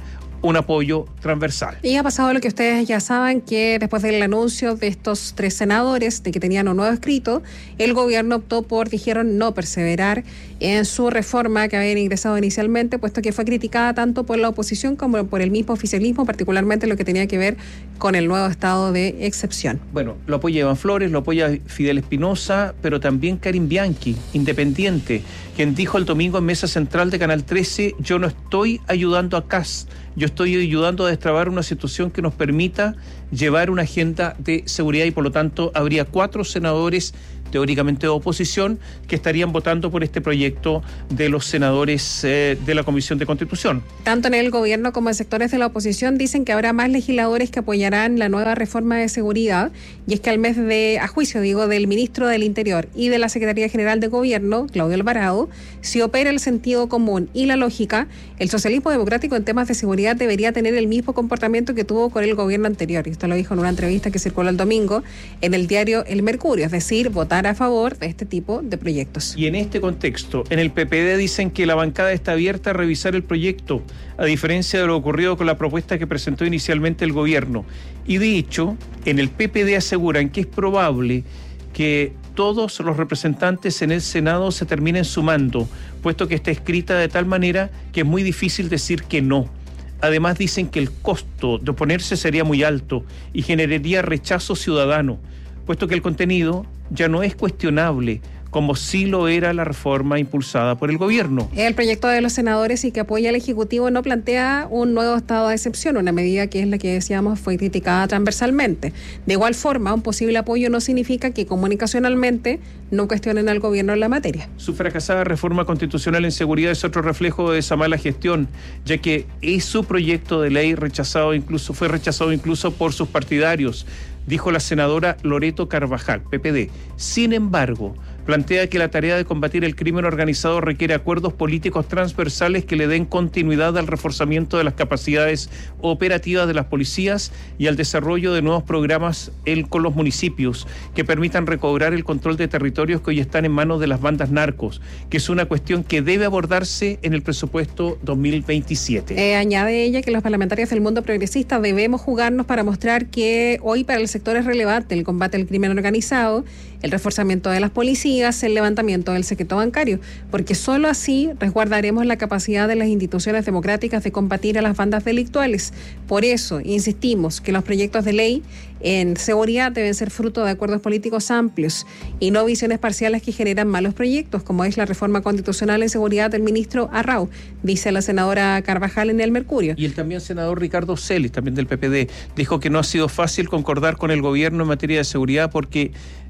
un apoyo transversal. Y ha pasado lo que ustedes ya saben, que después del anuncio de estos 3 senadores de que tenían un nuevo escrito, el gobierno optó por, dijeron, no perseverar en su reforma que habían ingresado inicialmente, puesto que fue criticada tanto por la oposición como por el mismo oficialismo, particularmente lo que tenía que ver con el nuevo estado de excepción. Bueno, lo apoya Iván Flores, lo apoya Fidel Espinosa, pero también Karin Bianchi, independiente, quien dijo el domingo en Mesa Central de Canal 13, yo no estoy ayudando a Kast, yo estoy ayudando a destrabar una situación que nos permita llevar una agenda de seguridad y por lo tanto habría 4 senadores teóricamente de oposición que estarían votando por este proyecto de los senadores de la Comisión de Constitución. Tanto en el gobierno como en sectores de la oposición dicen que habrá más legisladores que apoyarán la nueva reforma de seguridad, y es que al mes de, a juicio del ministro del Interior y de la Secretaría General de Gobierno, Claudio Alvarado, si opera el sentido común y la lógica, el socialismo democrático en temas de seguridad debería tener el mismo comportamiento que tuvo con el gobierno anterior. Y esto lo dijo en una entrevista que circuló el domingo en el diario El Mercurio, es decir, votar a favor de este tipo de proyectos. Y en este contexto, en el PPD dicen que la bancada está abierta a revisar el proyecto, a diferencia de lo ocurrido con la propuesta que presentó inicialmente el gobierno. Y de hecho, en el PPD aseguran que es probable que todos los representantes en el Senado se terminen sumando, puesto que está escrita de tal manera que es muy difícil decir que no. Además dicen que el costo de oponerse sería muy alto y generaría rechazo ciudadano, puesto que el contenido ya no es cuestionable, como sí lo era la reforma impulsada por el gobierno. El proyecto de los senadores y que apoya al Ejecutivo no plantea un nuevo estado de excepción, una medida que es la que decíamos fue criticada transversalmente. De igual forma, un posible apoyo no significa que comunicacionalmente no cuestionen al gobierno en la materia. Su fracasada reforma constitucional en seguridad es otro reflejo de esa mala gestión, ya que es su proyecto de ley fue rechazado incluso por sus partidarios, dijo la senadora Loreto Carvajal, PPD. Sin embargo, plantea que la tarea de combatir el crimen organizado requiere acuerdos políticos transversales que le den continuidad al reforzamiento de las capacidades operativas de las policías y al desarrollo de nuevos programas con los municipios que permitan recobrar el control de territorios que hoy están en manos de las bandas narcos, que es una cuestión que debe abordarse en el presupuesto 2027. Añade ella que los parlamentarios del mundo progresista debemos jugarnos para mostrar que hoy para el sector es relevante el combate al crimen organizado, el reforzamiento de las policías, el levantamiento del secreto bancario, porque solo así resguardaremos la capacidad de las instituciones democráticas de combatir a las bandas delictuales. Por eso insistimos que los proyectos de ley en seguridad deben ser fruto de acuerdos políticos amplios y no visiones parciales que generan malos proyectos, como es la reforma constitucional en seguridad del ministro Arrau, dice la senadora Carvajal en El Mercurio. Y el también senador Ricardo Celis, también del PPD, dijo que no ha sido fácil concordar con el gobierno en materia de seguridad porque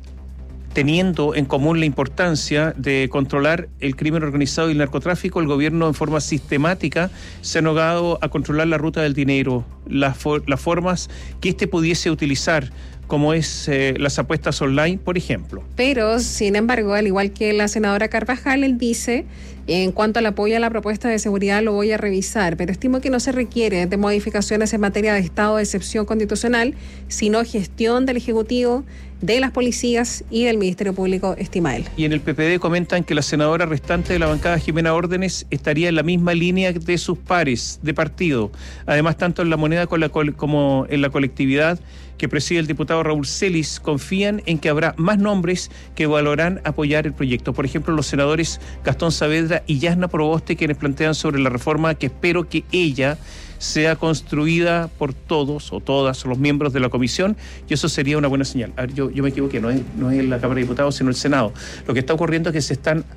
teniendo en común la importancia de controlar el crimen organizado y el narcotráfico, el gobierno en forma sistemática se ha negado a controlar la ruta del dinero, las formas que éste pudiese utilizar, como es las apuestas online, por ejemplo. Pero, sin embargo, al igual que la senadora Carvajal, él dice, en cuanto al apoyo a la propuesta de seguridad lo voy a revisar, pero estimo que no se requiere de modificaciones en materia de estado de excepción constitucional, sino gestión del Ejecutivo, de las policías y del Ministerio Público, estima él. Y en el PPD comentan que la senadora restante de la bancada, Jimena Órdenes, estaría en la misma línea de sus pares de partido. Además, tanto en La Moneda como en la colectividad que preside el diputado Raúl Celis confían en que habrá más nombres que valorarán apoyar el proyecto. Por ejemplo, los senadores Gastón Saavedra y Yasna Proboste, quienes plantean sobre la reforma que espero que ella sea construida por todos o todas los miembros de la comisión, y eso sería una buena señal. A ver, yo me equivoqué, no es la Cámara de Diputados, sino el Senado. Lo que está ocurriendo es que se están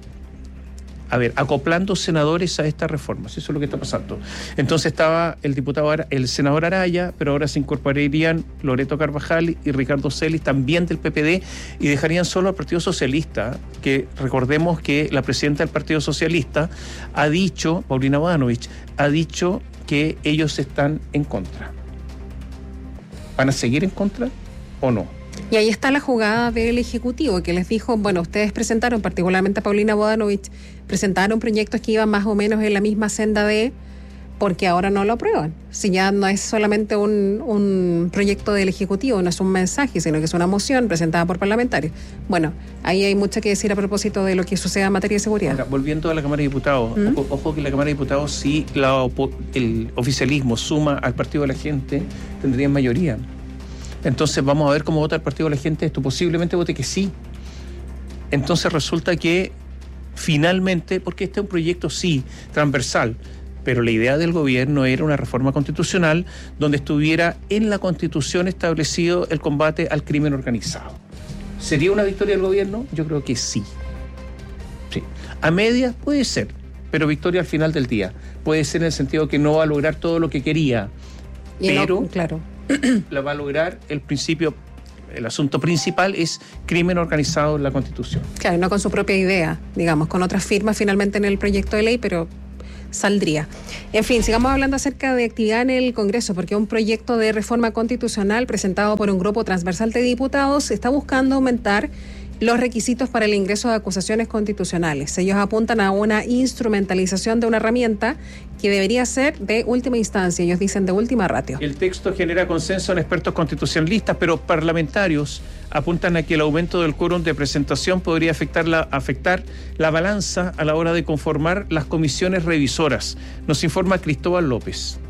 acoplando senadores a estas reformas, eso es lo que está pasando. Entonces estaba el senador Araya, pero ahora se incorporarían Loreto Carvajal y Ricardo Celis, también del PPD, y dejarían solo al Partido Socialista, que recordemos que la presidenta del Partido Socialista ha dicho, Paulina Bodanovich, ha dicho que ellos están en contra. ¿Van a seguir en contra o no? Y ahí está la jugada del Ejecutivo, que les dijo, bueno, ustedes presentaron, particularmente a Paulina Bodanovich, presentaron proyectos que iban más o menos en la misma senda de porque ahora no lo aprueban. Si ya no es solamente un proyecto del Ejecutivo, no es un mensaje, sino que es una moción presentada por parlamentarios. Bueno, ahí hay mucho que decir a propósito de lo que sucede en materia de seguridad. Ahora, volviendo a la Cámara de Diputados, ojo que la Cámara de Diputados, si el oficialismo suma al Partido de la Gente, tendrían mayoría. Entonces vamos a ver cómo vota el Partido de la Gente. Esto posiblemente vote que sí. Entonces resulta que finalmente, porque este es un proyecto sí, transversal, pero la idea del gobierno era una reforma constitucional donde estuviera en la Constitución establecido el combate al crimen organizado. ¿Sería una victoria del gobierno? Yo creo que sí. Sí. A medias puede ser, pero victoria al final del día. Puede ser en el sentido que no va a lograr todo lo que quería, pero claro, la va a lograr el principio. El asunto principal es crimen organizado en la Constitución. Claro, no con su propia idea, digamos, con otras firmas finalmente en el proyecto de ley, pero saldría. En fin, sigamos hablando acerca de actividad en el Congreso, porque un proyecto de reforma constitucional presentado por un grupo transversal de diputados está buscando aumentar los requisitos para el ingreso de acusaciones constitucionales. Ellos apuntan a una instrumentalización de una herramienta que debería ser de última instancia, ellos dicen de última ratio. El texto genera consenso en expertos constitucionalistas, pero parlamentarios apuntan a que el aumento del quórum de presentación podría afectar la balanza a la hora de conformar las comisiones revisoras. Nos informa Cristóbal López.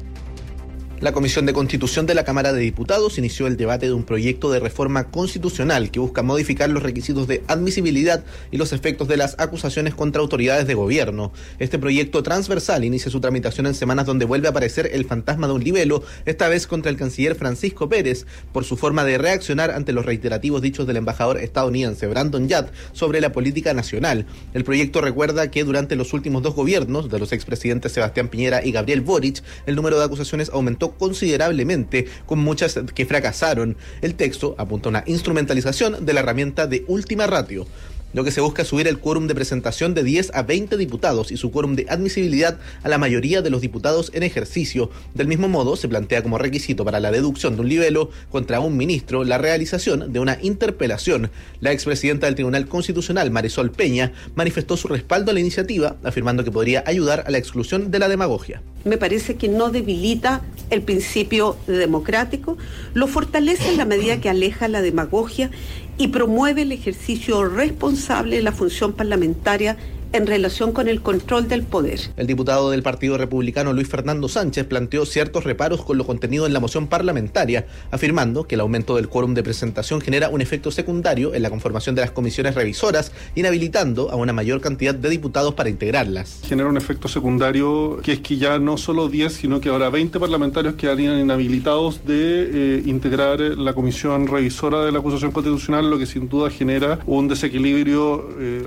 La Comisión de Constitución de la Cámara de Diputados inició el debate de un proyecto de reforma constitucional que busca modificar los requisitos de admisibilidad y los efectos de las acusaciones contra autoridades de gobierno. Este proyecto transversal inicia su tramitación en semanas donde vuelve a aparecer el fantasma de un libelo, esta vez contra el canciller Francisco Pérez, por su forma de reaccionar ante los reiterativos dichos del embajador estadounidense Brandon Yard sobre la política nacional. El proyecto recuerda que durante los últimos 2 gobiernos de los expresidentes Sebastián Piñera y Gabriel Boric, el número de acusaciones aumentó considerablemente, con muchas que fracasaron. El texto apunta a una instrumentalización de la herramienta de última ratio. Lo que se busca es subir el quórum de presentación de 10 a 20 diputados y su quórum de admisibilidad a la mayoría de los diputados en ejercicio. Del mismo modo, se plantea como requisito para la deducción de un libelo contra un ministro la realización de una interpelación. La expresidenta del Tribunal Constitucional, Marisol Peña, manifestó su respaldo a la iniciativa, afirmando que podría ayudar a la exclusión de la demagogia. Me parece que no debilita el principio democrático, lo fortalece en la medida que aleja la demagogia y promueve el ejercicio responsable de la función parlamentaria en relación con el control del poder. El diputado del Partido Republicano Luis Fernando Sánchez planteó ciertos reparos con lo contenido en la moción parlamentaria, afirmando que el aumento del quórum de presentación genera un efecto secundario en la conformación de las comisiones revisoras, inhabilitando a una mayor cantidad de diputados para integrarlas. Genera un efecto secundario que es que ya no solo 10, sino que ahora 20 parlamentarios quedarían inhabilitados de integrar la comisión revisora de la acusación constitucional, lo que sin duda genera un desequilibrio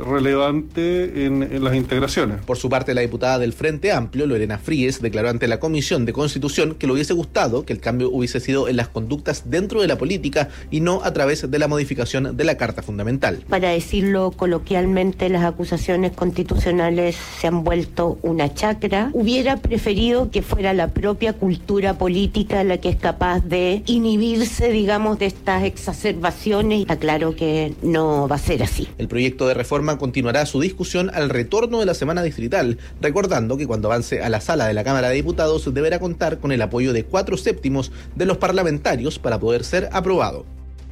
relevante en las integraciones. Por su parte, la diputada del Frente Amplio, Lorena Fríes, declaró ante la Comisión de Constitución que le hubiese gustado que el cambio hubiese sido en las conductas dentro de la política y no a través de la modificación de la Carta Fundamental. Para decirlo coloquialmente, las acusaciones constitucionales se han vuelto una chacra. Hubiera preferido que fuera la propia cultura política la que es capaz de inhibirse, digamos, de estas exacerbaciones. Está claro que no va a ser así. El proyecto de reforma continuará su discusión al retorno de la semana distrital, recordando que cuando avance a la sala de la Cámara de Diputados deberá contar con el apoyo de 4/7 de los parlamentarios para poder ser aprobado.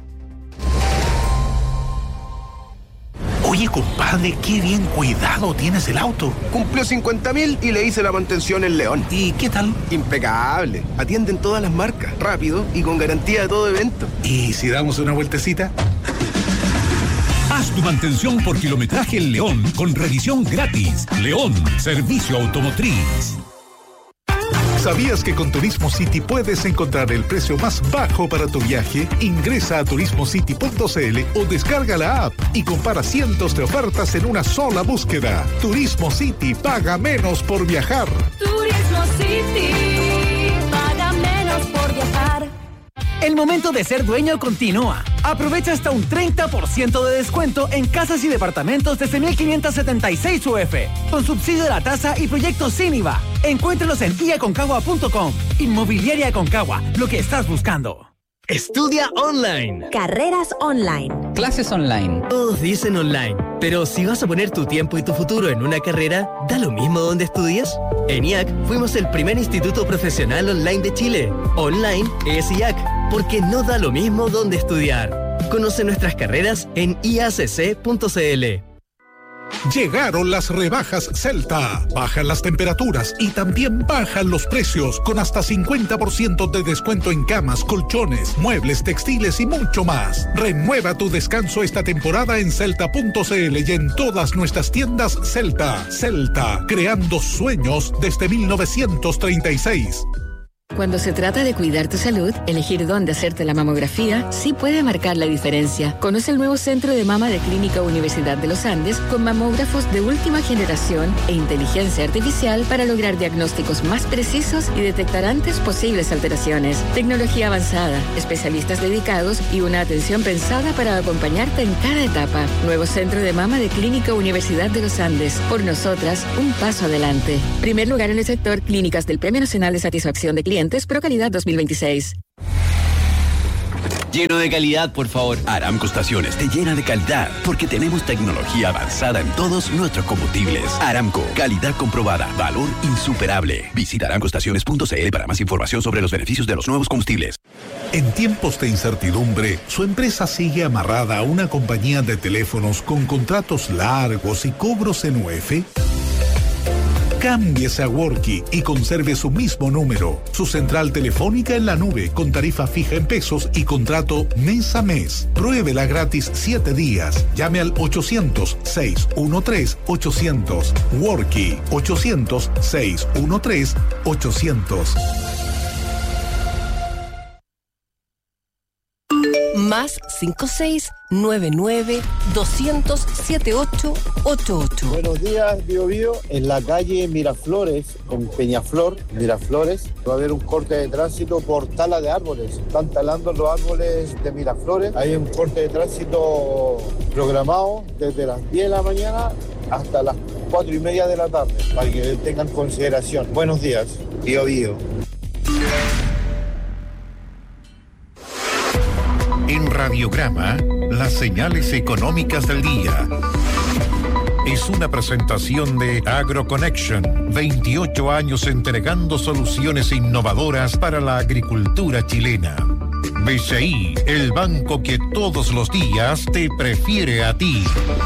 Oye, compadre, qué bien cuidado tienes el auto. Cumplió 50.000 y le hice la mantención en León. ¿Y qué tal? Impecable. Atienden todas las marcas, rápido y con garantía de todo evento. ¿Y si damos una vueltecita? Haz tu mantención por kilometraje en León con revisión gratis. León, servicio automotriz. ¿Sabías que con Turismo City puedes encontrar el precio más bajo para tu viaje? Ingresa a turismocity.cl o descarga la app y compara cientos de ofertas en una sola búsqueda. Turismo City, paga menos por viajar. Turismo City, paga menos por viajar. El momento de ser dueño continúa. Aprovecha hasta un 30% de descuento en casas y departamentos desde 1.576 UF, con subsidio de la tasa y proyectos sin IVA. Encuéntralos en iaconcagua.com. Inmobiliaria Aconcagua, lo que estás buscando. Estudia online. Carreras online. Clases online. Todos dicen online, pero si vas a poner tu tiempo y tu futuro en una carrera, ¿da lo mismo donde estudias? En IAC fuimos el primer instituto profesional online de Chile. Online es IAC, porque no da lo mismo donde estudiar. Conoce nuestras carreras en iacc.cl. Llegaron las rebajas Celta. Bajan las temperaturas y también bajan los precios con hasta 50% de descuento en camas, colchones, muebles, textiles y mucho más. Renueva tu descanso esta temporada en celta.cl y en todas nuestras tiendas Celta. Celta, creando sueños desde 1936. Cuando se trata de cuidar tu salud, elegir dónde hacerte la mamografía sí puede marcar la diferencia. Conoce el nuevo Centro de Mama de Clínica Universidad de los Andes con mamógrafos de última generación e inteligencia artificial para lograr diagnósticos más precisos y detectar antes posibles alteraciones. Tecnología avanzada, especialistas dedicados y una atención pensada para acompañarte en cada etapa. Nuevo Centro de Mama de Clínica Universidad de los Andes. Por nosotras, un paso adelante. Primer lugar en el sector clínicas del Premio Nacional de Satisfacción de Clientes ProCalidad 2026. Lleno de calidad, por favor. Aramco Estaciones te llena de calidad porque tenemos tecnología avanzada en todos nuestros combustibles. Aramco, calidad comprobada, valor insuperable. Visita aramcoestaciones.cl para más información sobre los beneficios de los nuevos combustibles. En tiempos de incertidumbre, su empresa sigue amarrada a una compañía de teléfonos con contratos largos y cobros en UF. Cámbiese a Worky y conserve su mismo número. Su central telefónica en la nube con tarifa fija en pesos y contrato mes a mes. Pruébela gratis 7 días. Llame al 800-613-800. Worky 800-613-800. Más 5699-200-7888. Buenos días, Bio Bio. En la calle Miraflores, con Peñaflor, Miraflores, va a haber un corte de tránsito por tala de árboles. Están talando los árboles de Miraflores. Hay un corte de tránsito programado desde las 10 de la mañana hasta las 4:30 de la tarde, para que tengan consideración. Buenos días, Bio Bio. En Radiograma, las señales económicas del día. Es una presentación de AgroConnection, 28 años entregando soluciones innovadoras para la agricultura chilena. BCI, el banco que todos los días te prefiere a ti.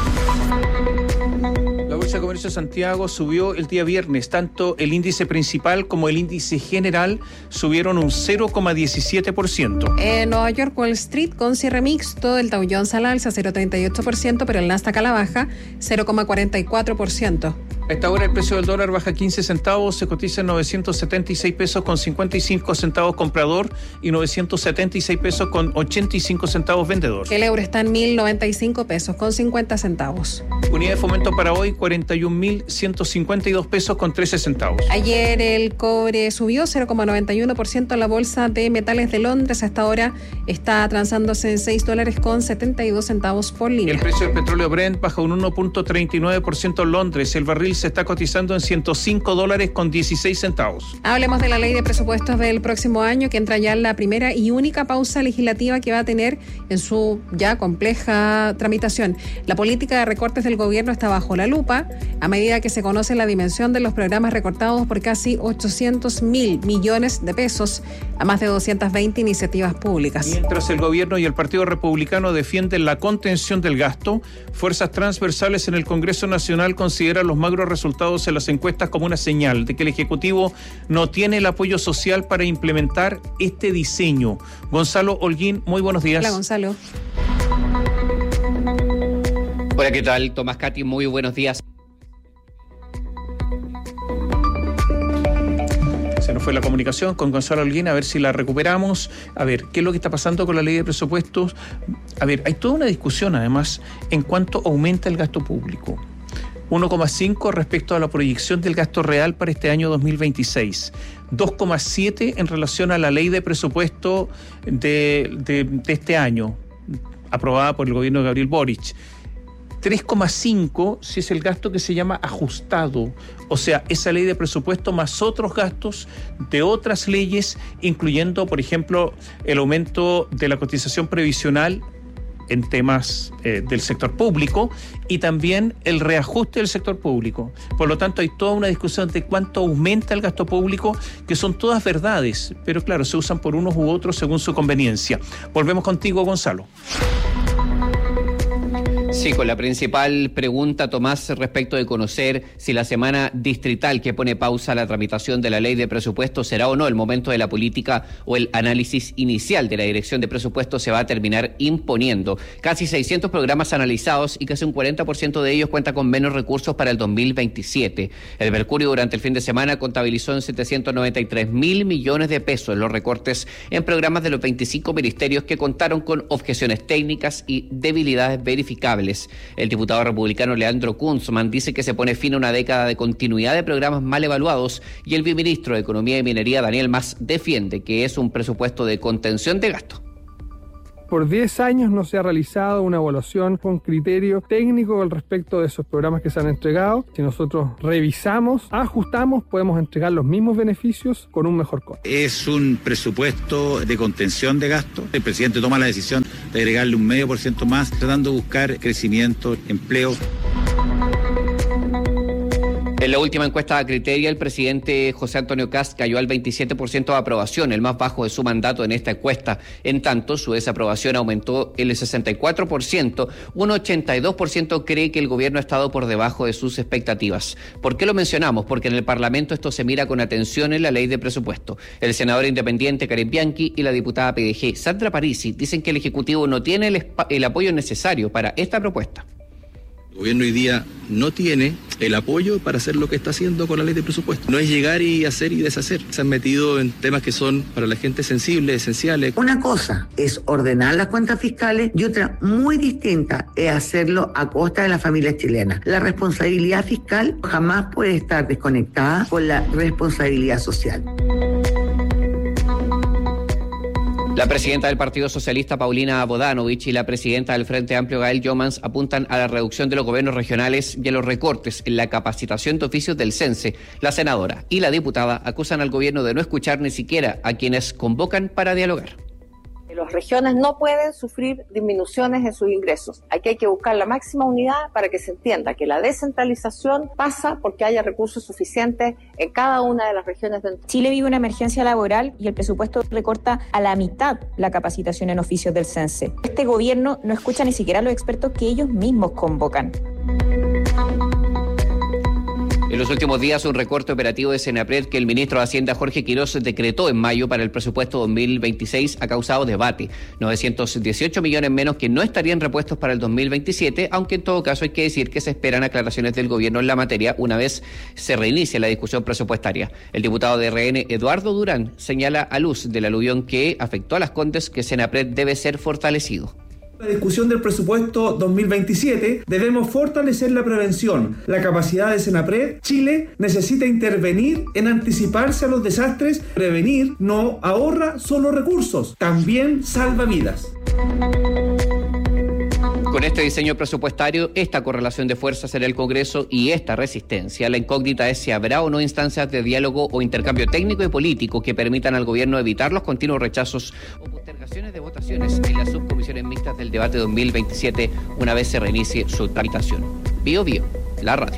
La Bolsa de Comercio de Santiago subió el día viernes. Tanto el índice principal como el índice general subieron un 0,17%. En Nueva York, Wall Street con cierre mixto, el Dow Jones al alza 0,38%, pero el Nasdaq a la baja 0,44%. A esta hora el precio del dólar baja 15 centavos, se cotiza en 976 pesos con 55 centavos comprador y 976 pesos con 85 centavos vendedor. El euro está en 1.095 pesos con 50 centavos. Unidad de fomento para hoy 41.152 pesos con 13 centavos. Ayer el cobre subió 0,91% en la bolsa de metales de Londres. Hasta ahora está transándose en $6 con 72 centavos por libra. El precio del petróleo Brent baja un 1,39% en Londres. El barril se está cotizando en $105 con 16 centavos. Hablemos de la ley de presupuestos del próximo año, que entra ya en la primera y única pausa legislativa que va a tener en su ya compleja tramitación. La política de recortes del gobierno está bajo la lupa a medida que se conoce la dimensión de los programas recortados por casi 800.000 millones de pesos a más de 220 iniciativas públicas. Mientras el gobierno y el Partido Republicano defienden la contención del gasto, fuerzas transversales en el Congreso Nacional consideran los magros resultados en las encuestas como una señal de que el Ejecutivo no tiene el apoyo social para implementar este diseño. Gonzalo Holguín, muy buenos días. Hola, Gonzalo. Hola, ¿qué tal? Tomás Cati, muy buenos días. Se nos fue la comunicación con Gonzalo Holguín, a ver si la recuperamos. A ver, ¿qué es lo que está pasando con la ley de presupuestos? A ver, hay toda una discusión además en cuanto aumenta el gasto público. 1,5 respecto a la proyección del gasto real para este año 2026. 2,7 en relación a la ley de presupuesto de este año, aprobada por el gobierno de Gabriel Boric. 3,5 si es el gasto que se llama ajustado, o sea, esa ley de presupuesto más otros gastos de otras leyes, incluyendo, por ejemplo, el aumento de la cotización previsional en temas del sector público y también el reajuste del sector público. Por lo tanto, hay toda una discusión de cuánto aumenta el gasto público, que son todas verdades, pero claro, se usan por unos u otros según su conveniencia. Volvemos contigo, Gonzalo. Sí, con la principal pregunta, Tomás, respecto de conocer si la semana distrital que pone pausa a la tramitación de la ley de presupuesto será o no el momento de la política o el análisis inicial de la dirección de presupuesto se va a terminar imponiendo. Casi 600 programas analizados y casi un 40% de ellos cuenta con menos recursos para el 2027. El Mercurio durante el fin de semana contabilizó en 793.000 millones de pesos los recortes en programas de los 25 ministerios que contaron con objeciones técnicas y debilidades verificables. El diputado republicano Leandro Kunzman dice que se pone fin a una década de continuidad de programas mal evaluados y el viceministro de Economía y Minería, Daniel Mas, defiende que es un presupuesto de contención de gasto. Por 10 años no se ha realizado una evaluación con criterio técnico al respecto de esos programas que se han entregado. Si nosotros revisamos, ajustamos, podemos entregar los mismos beneficios con un mejor costo. Es un presupuesto de contención de gasto. El presidente toma la decisión de agregarle un 0,5% más, tratando de buscar crecimiento, empleo. En la última encuesta de Criteria, el presidente José Antonio Kast cayó al 27% de aprobación, el más bajo de su mandato en esta encuesta. En tanto, su desaprobación aumentó el 64%, un 82% cree que el gobierno ha estado por debajo de sus expectativas. ¿Por qué lo mencionamos? Porque en el Parlamento esto se mira con atención en la ley de presupuesto. El senador independiente Karen Bianchi y la diputada PDG Sandra Parisi dicen que el Ejecutivo no tiene el apoyo necesario para esta propuesta. El gobierno hoy día no tiene el apoyo para hacer lo que está haciendo con la ley de presupuesto. No es llegar y hacer y deshacer. Se han metido en temas que son para la gente sensibles, esenciales. Una cosa es ordenar las cuentas fiscales y otra muy distinta es hacerlo a costa de las familias chilenas. La responsabilidad fiscal jamás puede estar desconectada con la responsabilidad social. La presidenta del Partido Socialista, Paulina Bodanovich, y la presidenta del Frente Amplio, Gael Jomans, apuntan a la reducción de los gobiernos regionales y a los recortes en la capacitación de oficios del CENSE. La senadora y la diputada acusan al gobierno de no escuchar ni siquiera a quienes convocan para dialogar. Las regiones no pueden sufrir disminuciones en sus ingresos. Aquí hay que buscar la máxima unidad para que se entienda que la descentralización pasa porque haya recursos suficientes en cada una de las regiones. Chile vive una emergencia laboral y el presupuesto recorta a la mitad la capacitación en oficios del CENSE. Este gobierno no escucha ni siquiera a los expertos que ellos mismos convocan. En los últimos días, un recorte operativo de Senapred que el ministro de Hacienda, Jorge Quirós, decretó en mayo para el presupuesto 2026 ha causado debate. 918 millones menos que no estarían repuestos para el 2027, aunque en todo caso hay que decir que se esperan aclaraciones del gobierno en la materia una vez se reinicie la discusión presupuestaria. El diputado de RN, Eduardo Durán, señala a luz del aluvión que afectó a Las Condes que Senapred debe ser fortalecido. La discusión del presupuesto 2027 debemos fortalecer la prevención, la capacidad de Senapred. Chile necesita intervenir en anticiparse a los desastres. Prevenir no ahorra solo recursos, también salva vidas. Con este diseño presupuestario, esta correlación de fuerzas en el Congreso y esta resistencia, la incógnita es si habrá o no instancias de diálogo o intercambio técnico y político que permitan al gobierno evitar los continuos rechazos o postergaciones de votaciones en las subcomisiones mixtas del debate 2027 una vez se reinicie su tramitación. Bio Bio, la radio.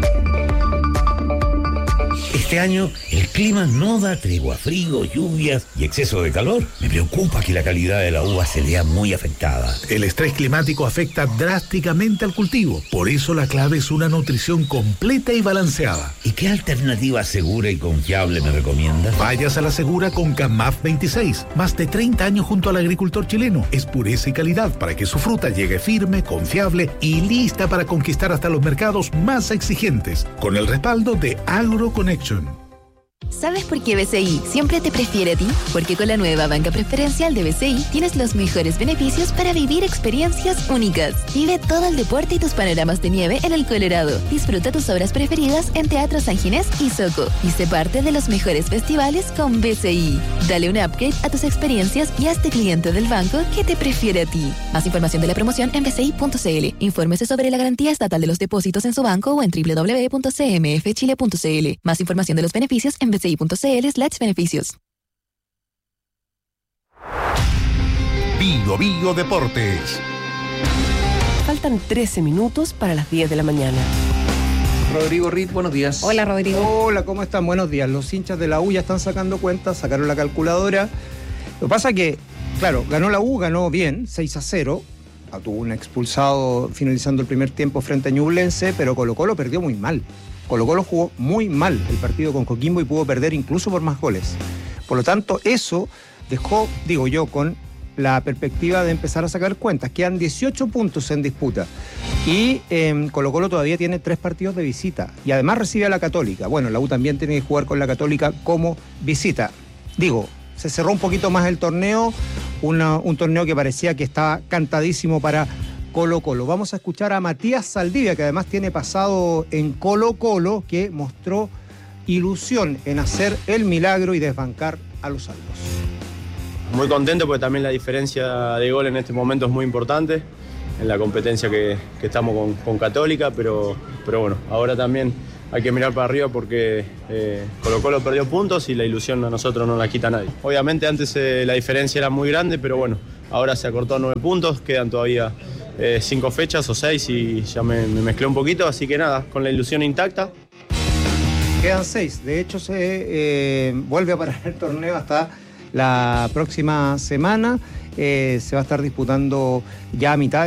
Este año el clima no da tregua, frío, lluvias y exceso de calor. Me preocupa que la calidad de la uva se vea muy afectada. El estrés climático afecta drásticamente al cultivo. Por eso la clave es una nutrición completa y balanceada. ¿Y qué alternativa segura y confiable me recomiendas? Vayas a la segura con CAMAF 26. Más de 30 años junto al agricultor chileno. Es pureza y calidad para que su fruta llegue firme, confiable y lista para conquistar hasta los mercados más exigentes. Con el respaldo de AgroConnection. ¿Sabes por qué BCI siempre te prefiere a ti? Porque con la nueva banca preferencial de BCI tienes los mejores beneficios para vivir experiencias únicas. Vive todo el deporte y tus panoramas de nieve en el Colorado. Disfruta tus obras preferidas en Teatro San Ginés y Soco. Y sé parte de los mejores festivales con BCI. Dale un upgrade a tus experiencias y hazte cliente del banco que te prefiere a ti. Más información de la promoción en bci.cl. Infórmese sobre la garantía estatal de los depósitos en su banco o en www.cmfchile.cl. Más información de los beneficios en bci.cl/beneficios. Bio Bio Deportes. Faltan 13 minutos para las 10 de la mañana. Rodrigo Ritt, buenos días. Hola, Rodrigo. Hola, ¿cómo están? Buenos días. Los hinchas de la U ya están sacando cuentas, sacaron la calculadora. Lo que pasa que, claro, ganó la U, ganó bien, 6-0. Tuvo un expulsado finalizando el primer tiempo frente a Ñublense, pero Colo-Colo perdió muy mal. Colo-Colo jugó muy mal el partido con Coquimbo y pudo perder incluso por más goles. Por lo tanto, eso dejó, digo yo, con la perspectiva de empezar a sacar cuentas. Quedan 18 puntos en disputa. Y Colo-Colo todavía tiene 3 partidos de visita. Y además recibe a la Católica. Bueno, la U también tiene que jugar con la Católica como visita. Digo, se cerró un poquito más el torneo. Un torneo que parecía que estaba cantadísimo para Colo-Colo. Vamos a escuchar a Matías Saldivia, que además tiene pasado en Colo-Colo, que mostró ilusión en hacer el milagro y desbancar a los salvos. Muy contento porque también la diferencia de gol en este momento es muy importante en la competencia que estamos con Católica, pero bueno, ahora también hay que mirar para arriba porque Colo-Colo perdió puntos y la ilusión a nosotros no la quita nadie. Obviamente antes la diferencia era muy grande, pero bueno, ahora se acortó a 9 puntos, quedan todavía 5 fechas o 6 y ya me mezclé un poquito, así que nada, con la ilusión intacta. Quedan 6, de hecho se vuelve a parar el torneo hasta la próxima semana. Se va a estar disputando ya a mitad